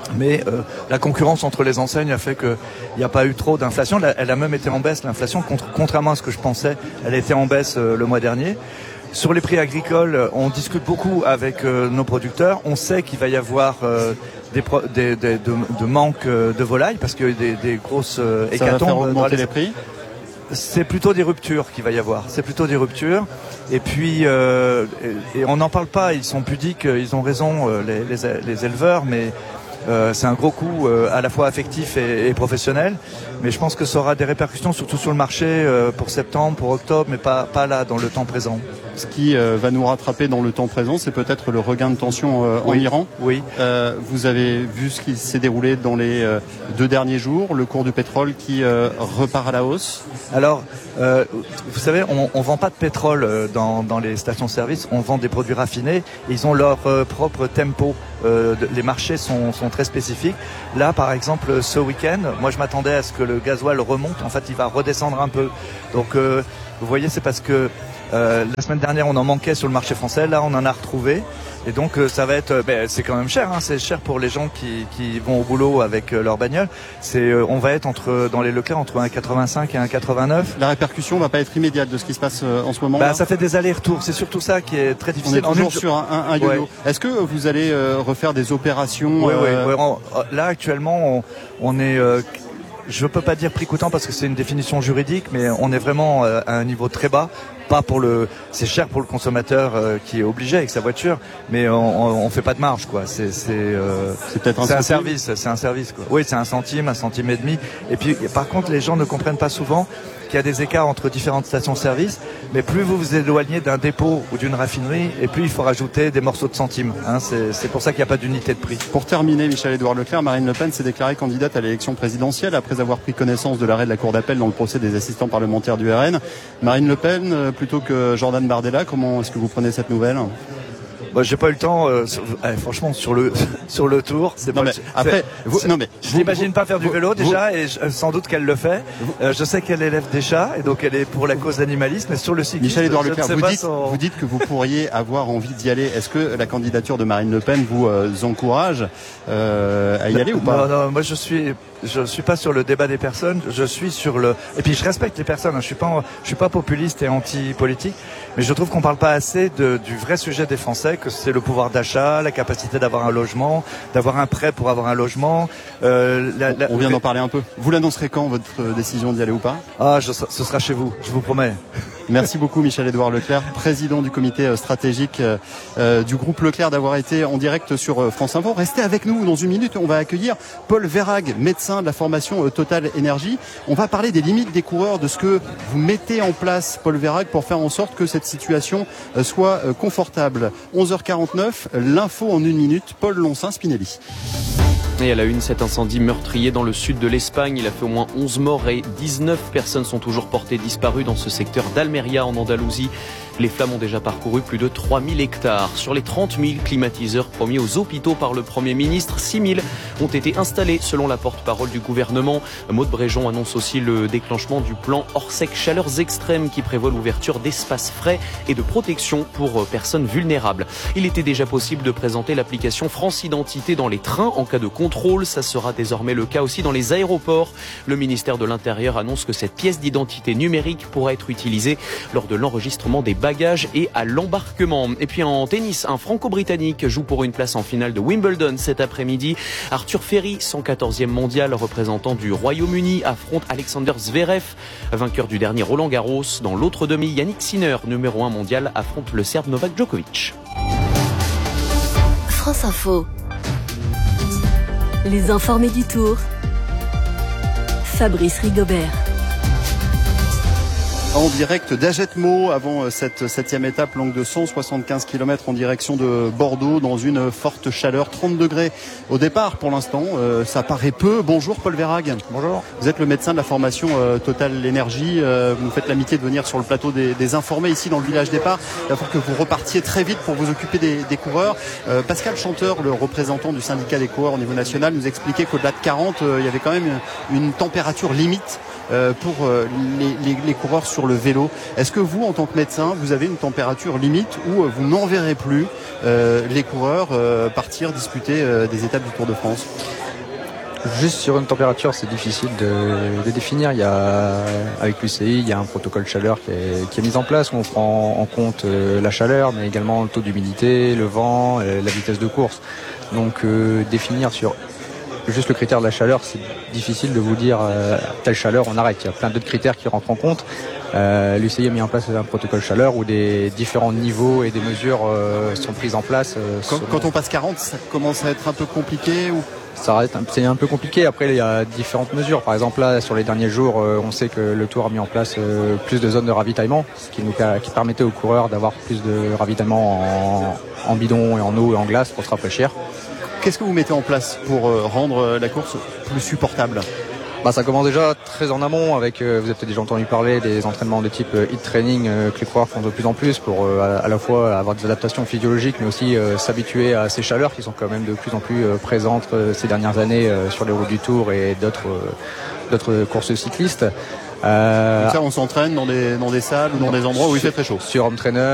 S5: Mais euh, la concurrence entre les enseignes a fait qu'il n'y a pas eu trop d'inflation. Elle a même été en baisse, l'inflation, contre, contrairement à ce que je pensais. Elle était en baisse euh, le mois dernier. Sur les prix agricoles, on discute beaucoup avec euh, nos producteurs. On sait qu'il va y avoir euh, des, pro- des, des de, de manque de volailles parce qu'il y a eu des, des grosses euh, hécatombes.
S8: Ça va faire augmenter les... les prix.
S5: C'est plutôt des ruptures qu'il va y avoir. C'est plutôt des ruptures. Et puis, euh, et, et on n'en parle pas. Ils sont pudiques. Ils ont raison, euh, les, les, les éleveurs, mais Euh, c'est un gros coup euh, à la fois affectif et, et professionnel, mais je pense que ça aura des répercussions surtout sur le marché euh, pour septembre, pour octobre, mais pas, pas là dans le temps présent.
S8: Ce qui euh, va nous rattraper dans le temps présent, c'est peut-être le regain de tension euh,
S5: oui.
S8: en Iran.
S5: Oui.
S8: Euh, vous avez vu ce qui s'est déroulé dans les euh, deux derniers jours, le cours du pétrole qui euh, repart à la hausse.
S5: Alors, euh, vous savez, on, on vend pas de pétrole dans, dans les stations-service, on vend des produits raffinés. Ils ont leur euh, propre tempo. Euh, de, les marchés sont, sont très spécifiques. Là, par exemple, ce week-end, moi je m'attendais à ce que le gasoil remonte. En fait, il va redescendre un peu. Donc, euh, vous voyez, c'est parce que euh, la semaine dernière, on en manquait sur le marché français. Là, on en a retrouvé. Et donc, euh, ça va être... Euh, ben, c'est quand même cher. Hein, c'est cher pour les gens qui, qui vont au boulot avec euh, leur bagnole. C'est, euh, on va être entre, dans les Leclerc entre un virgule quatre-vingt-cinq et un virgule quatre-vingt-neuf.
S8: La répercussion va pas être immédiate de ce qui se passe euh, en ce moment.
S5: Bah, ça fait des allers-retours. C'est surtout ça qui est très difficile.
S8: On est toujours
S5: en une...
S8: sur un, un, un yo-yo.
S5: Ouais.
S8: Est-ce que vous allez euh, refaire des opérations
S5: Oui,
S8: euh...
S5: oui. Ouais, là, actuellement, on, on est... Euh, je ne peux pas dire prix coûtant parce que c'est une définition juridique, mais on est vraiment euh, à un niveau très bas. Pas pour le, c'est cher pour le consommateur euh, qui est obligé avec sa voiture, mais on, on, on fait pas de marge, quoi. C'est, c'est, euh,
S8: c'est peut-être un,
S5: c'est un service, c'est un service, quoi. Oui, c'est un centime, un centime et demi. Et puis, par contre, les gens ne comprennent pas souvent qu'il y a des écarts entre différentes stations-service, mais plus vous vous éloignez d'un dépôt ou d'une raffinerie, et plus il faut rajouter des morceaux de centimes. Hein, c'est, c'est pour ça qu'il n'y a pas d'unité de prix.
S8: Pour terminer, Michel-Édouard Leclerc, Marine Le Pen s'est déclarée candidate à l'élection présidentielle après avoir pris connaissance de l'arrêt de la Cour d'appel dans le procès des assistants parlementaires du R N. Marine Le Pen, euh, plutôt que Jordan Bardella, comment est-ce que vous prenez cette nouvelle ?
S5: Bah, j'ai pas eu le temps. Euh, sur, euh, franchement, sur le sur le tour, c'est
S8: non
S5: pas.
S8: Mais
S5: C'est,
S8: après, vous, non mais
S5: je n'imagine pas faire du vélo
S8: vous,
S5: déjà, et je, sans doute qu'elle le fait. Euh, je sais qu'elle élève des chats, et donc elle est pour la cause animaliste, mais sur le cyclisme.
S8: Michel-Édouard Leclerc, vous dites,
S5: son...
S8: vous dites que vous pourriez avoir envie d'y aller. Est-ce que la candidature de Marine Le Pen vous euh, encourage euh, à y aller ou pas ?
S5: Non, non, moi je suis. Je suis pas sur le débat des personnes, je suis sur le. Et puis je respecte les personnes. Hein. Je suis pas, je suis pas populiste et anti-politique, mais je trouve qu'on parle pas assez de, du vrai sujet des Français, que c'est le pouvoir d'achat, la capacité d'avoir un logement, d'avoir un prêt pour avoir un logement. Euh, la, la...
S8: On vient d'en parler un peu. Vous l'annoncerez quand, votre décision d'y aller ou pas ?
S5: Ah, je, ce sera chez vous, je vous promets.
S8: Merci beaucoup Michel-Édouard Leclerc, président du comité stratégique euh, du groupe Leclerc, d'avoir été en direct sur France Info. Restez avec nous, dans une minute on va accueillir Paul Verhaeghe, médecin de la formation Total Énergie. On va parler des limites des coureurs, de ce que vous mettez en place, Paul Verhaeghe, pour faire en sorte que cette situation soit confortable. onze heures quarante-neuf, l'info en une minute, Paul Loncin-Spinelli.
S26: Et à la une, cet incendie meurtrier dans le sud de l'Espagne. Il a fait au moins onze morts et dix-neuf personnes sont toujours portées disparues dans ce secteur d'Almeria en Andalousie. Les flammes ont déjà parcouru plus de trois mille hectares. Sur les trente mille climatiseurs promis aux hôpitaux par le Premier ministre, six mille ont été installés selon la porte-parole du gouvernement. Maude Bréjon annonce aussi le déclenchement du plan Orsec Chaleurs Extrêmes qui prévoit l'ouverture d'espaces frais et de protection pour personnes vulnérables. Il était déjà possible de présenter l'application France Identité dans les trains en cas de contrôle. Ça sera désormais le cas aussi dans les aéroports. Le ministère de l'Intérieur annonce que cette pièce d'identité numérique pourra être utilisée lors de l'enregistrement des bagages et à l'embarquement. Et puis en tennis, un franco-britannique joue pour une place en finale de Wimbledon cet après-midi. Arthur Ferry, cent quatorzième mondial, représentant du Royaume-Uni, affronte Alexander Zverev, vainqueur du dernier Roland Garros. Dans l'autre demi, Yannick Sinner, numéro un mondial, affronte le Serbe Novak Djokovic.
S3: France Info. Les informés du Tour. Fabrice Rigobert.
S8: En direct d'Ajetmo, avant cette septième étape longue de cent soixante-quinze kilomètres en direction de Bordeaux, dans une forte chaleur, trente degrés au départ pour l'instant. Euh, ça paraît peu. Bonjour Paul Verhaeghe.
S19: Bonjour.
S8: Vous êtes le médecin de la formation euh, Total Énergie. Euh, vous nous faites l'amitié de venir sur le plateau des, des informés ici dans le village départ. Il va falloir que vous repartiez très vite pour vous occuper des, des coureurs. Euh, Pascal Chanteur, le représentant du syndicat des coureurs au niveau national, nous expliquait qu'au-delà de quarante, euh, il y avait quand même une, une température limite euh, pour euh, les, les, les coureurs sur le vélo. Est-ce que vous, en tant que médecin, vous avez une température limite où vous n'enverrez plus euh, les coureurs euh, partir disputer euh, des étapes du Tour de France ?
S19: Juste sur une température, c'est difficile de, de définir. Il y a, avec l'U C I, il y a un protocole chaleur qui est, qui est mis en place où on prend en compte euh, la chaleur, mais également le taux d'humidité, le vent, euh, la vitesse de course. Donc euh, définir sur juste le critère de la chaleur, c'est difficile de vous dire euh, telle chaleur, on arrête. Il y a plein d'autres critères qui rentrent en compte. Euh, L'U C I a mis en place un protocole chaleur où des différents niveaux et des mesures euh, sont prises en place. Euh,
S8: quand, quand on passe quarante, ça commence à être un peu compliqué ou...
S19: Ça reste, c'est un peu compliqué. Après, il y a différentes mesures. Par exemple, là, sur les derniers jours, on sait que le Tour a mis en place plus de zones de ravitaillement, ce qui nous qui permettait aux coureurs d'avoir plus de ravitaillement en, en bidon et en eau et en glace pour se rafraîchir.
S8: Qu'est-ce que vous mettez en place pour rendre la course plus supportable ?
S19: Bah, ça commence déjà très en amont avec, euh, vous avez peut-être déjà entendu parler des entraînements de type euh, heat training euh, que les coureurs font de plus en plus pour euh, à, à la fois avoir des adaptations physiologiques mais aussi euh, s'habituer à ces chaleurs qui sont quand même de plus en plus euh, présentes euh, ces dernières années euh, sur les routes du Tour et d'autres euh, d'autres courses cyclistes.
S8: Euh, Donc ça, on s'entraîne dans des, dans des salles ou dans des endroits où il fait très chaud.
S19: Sur home trainer.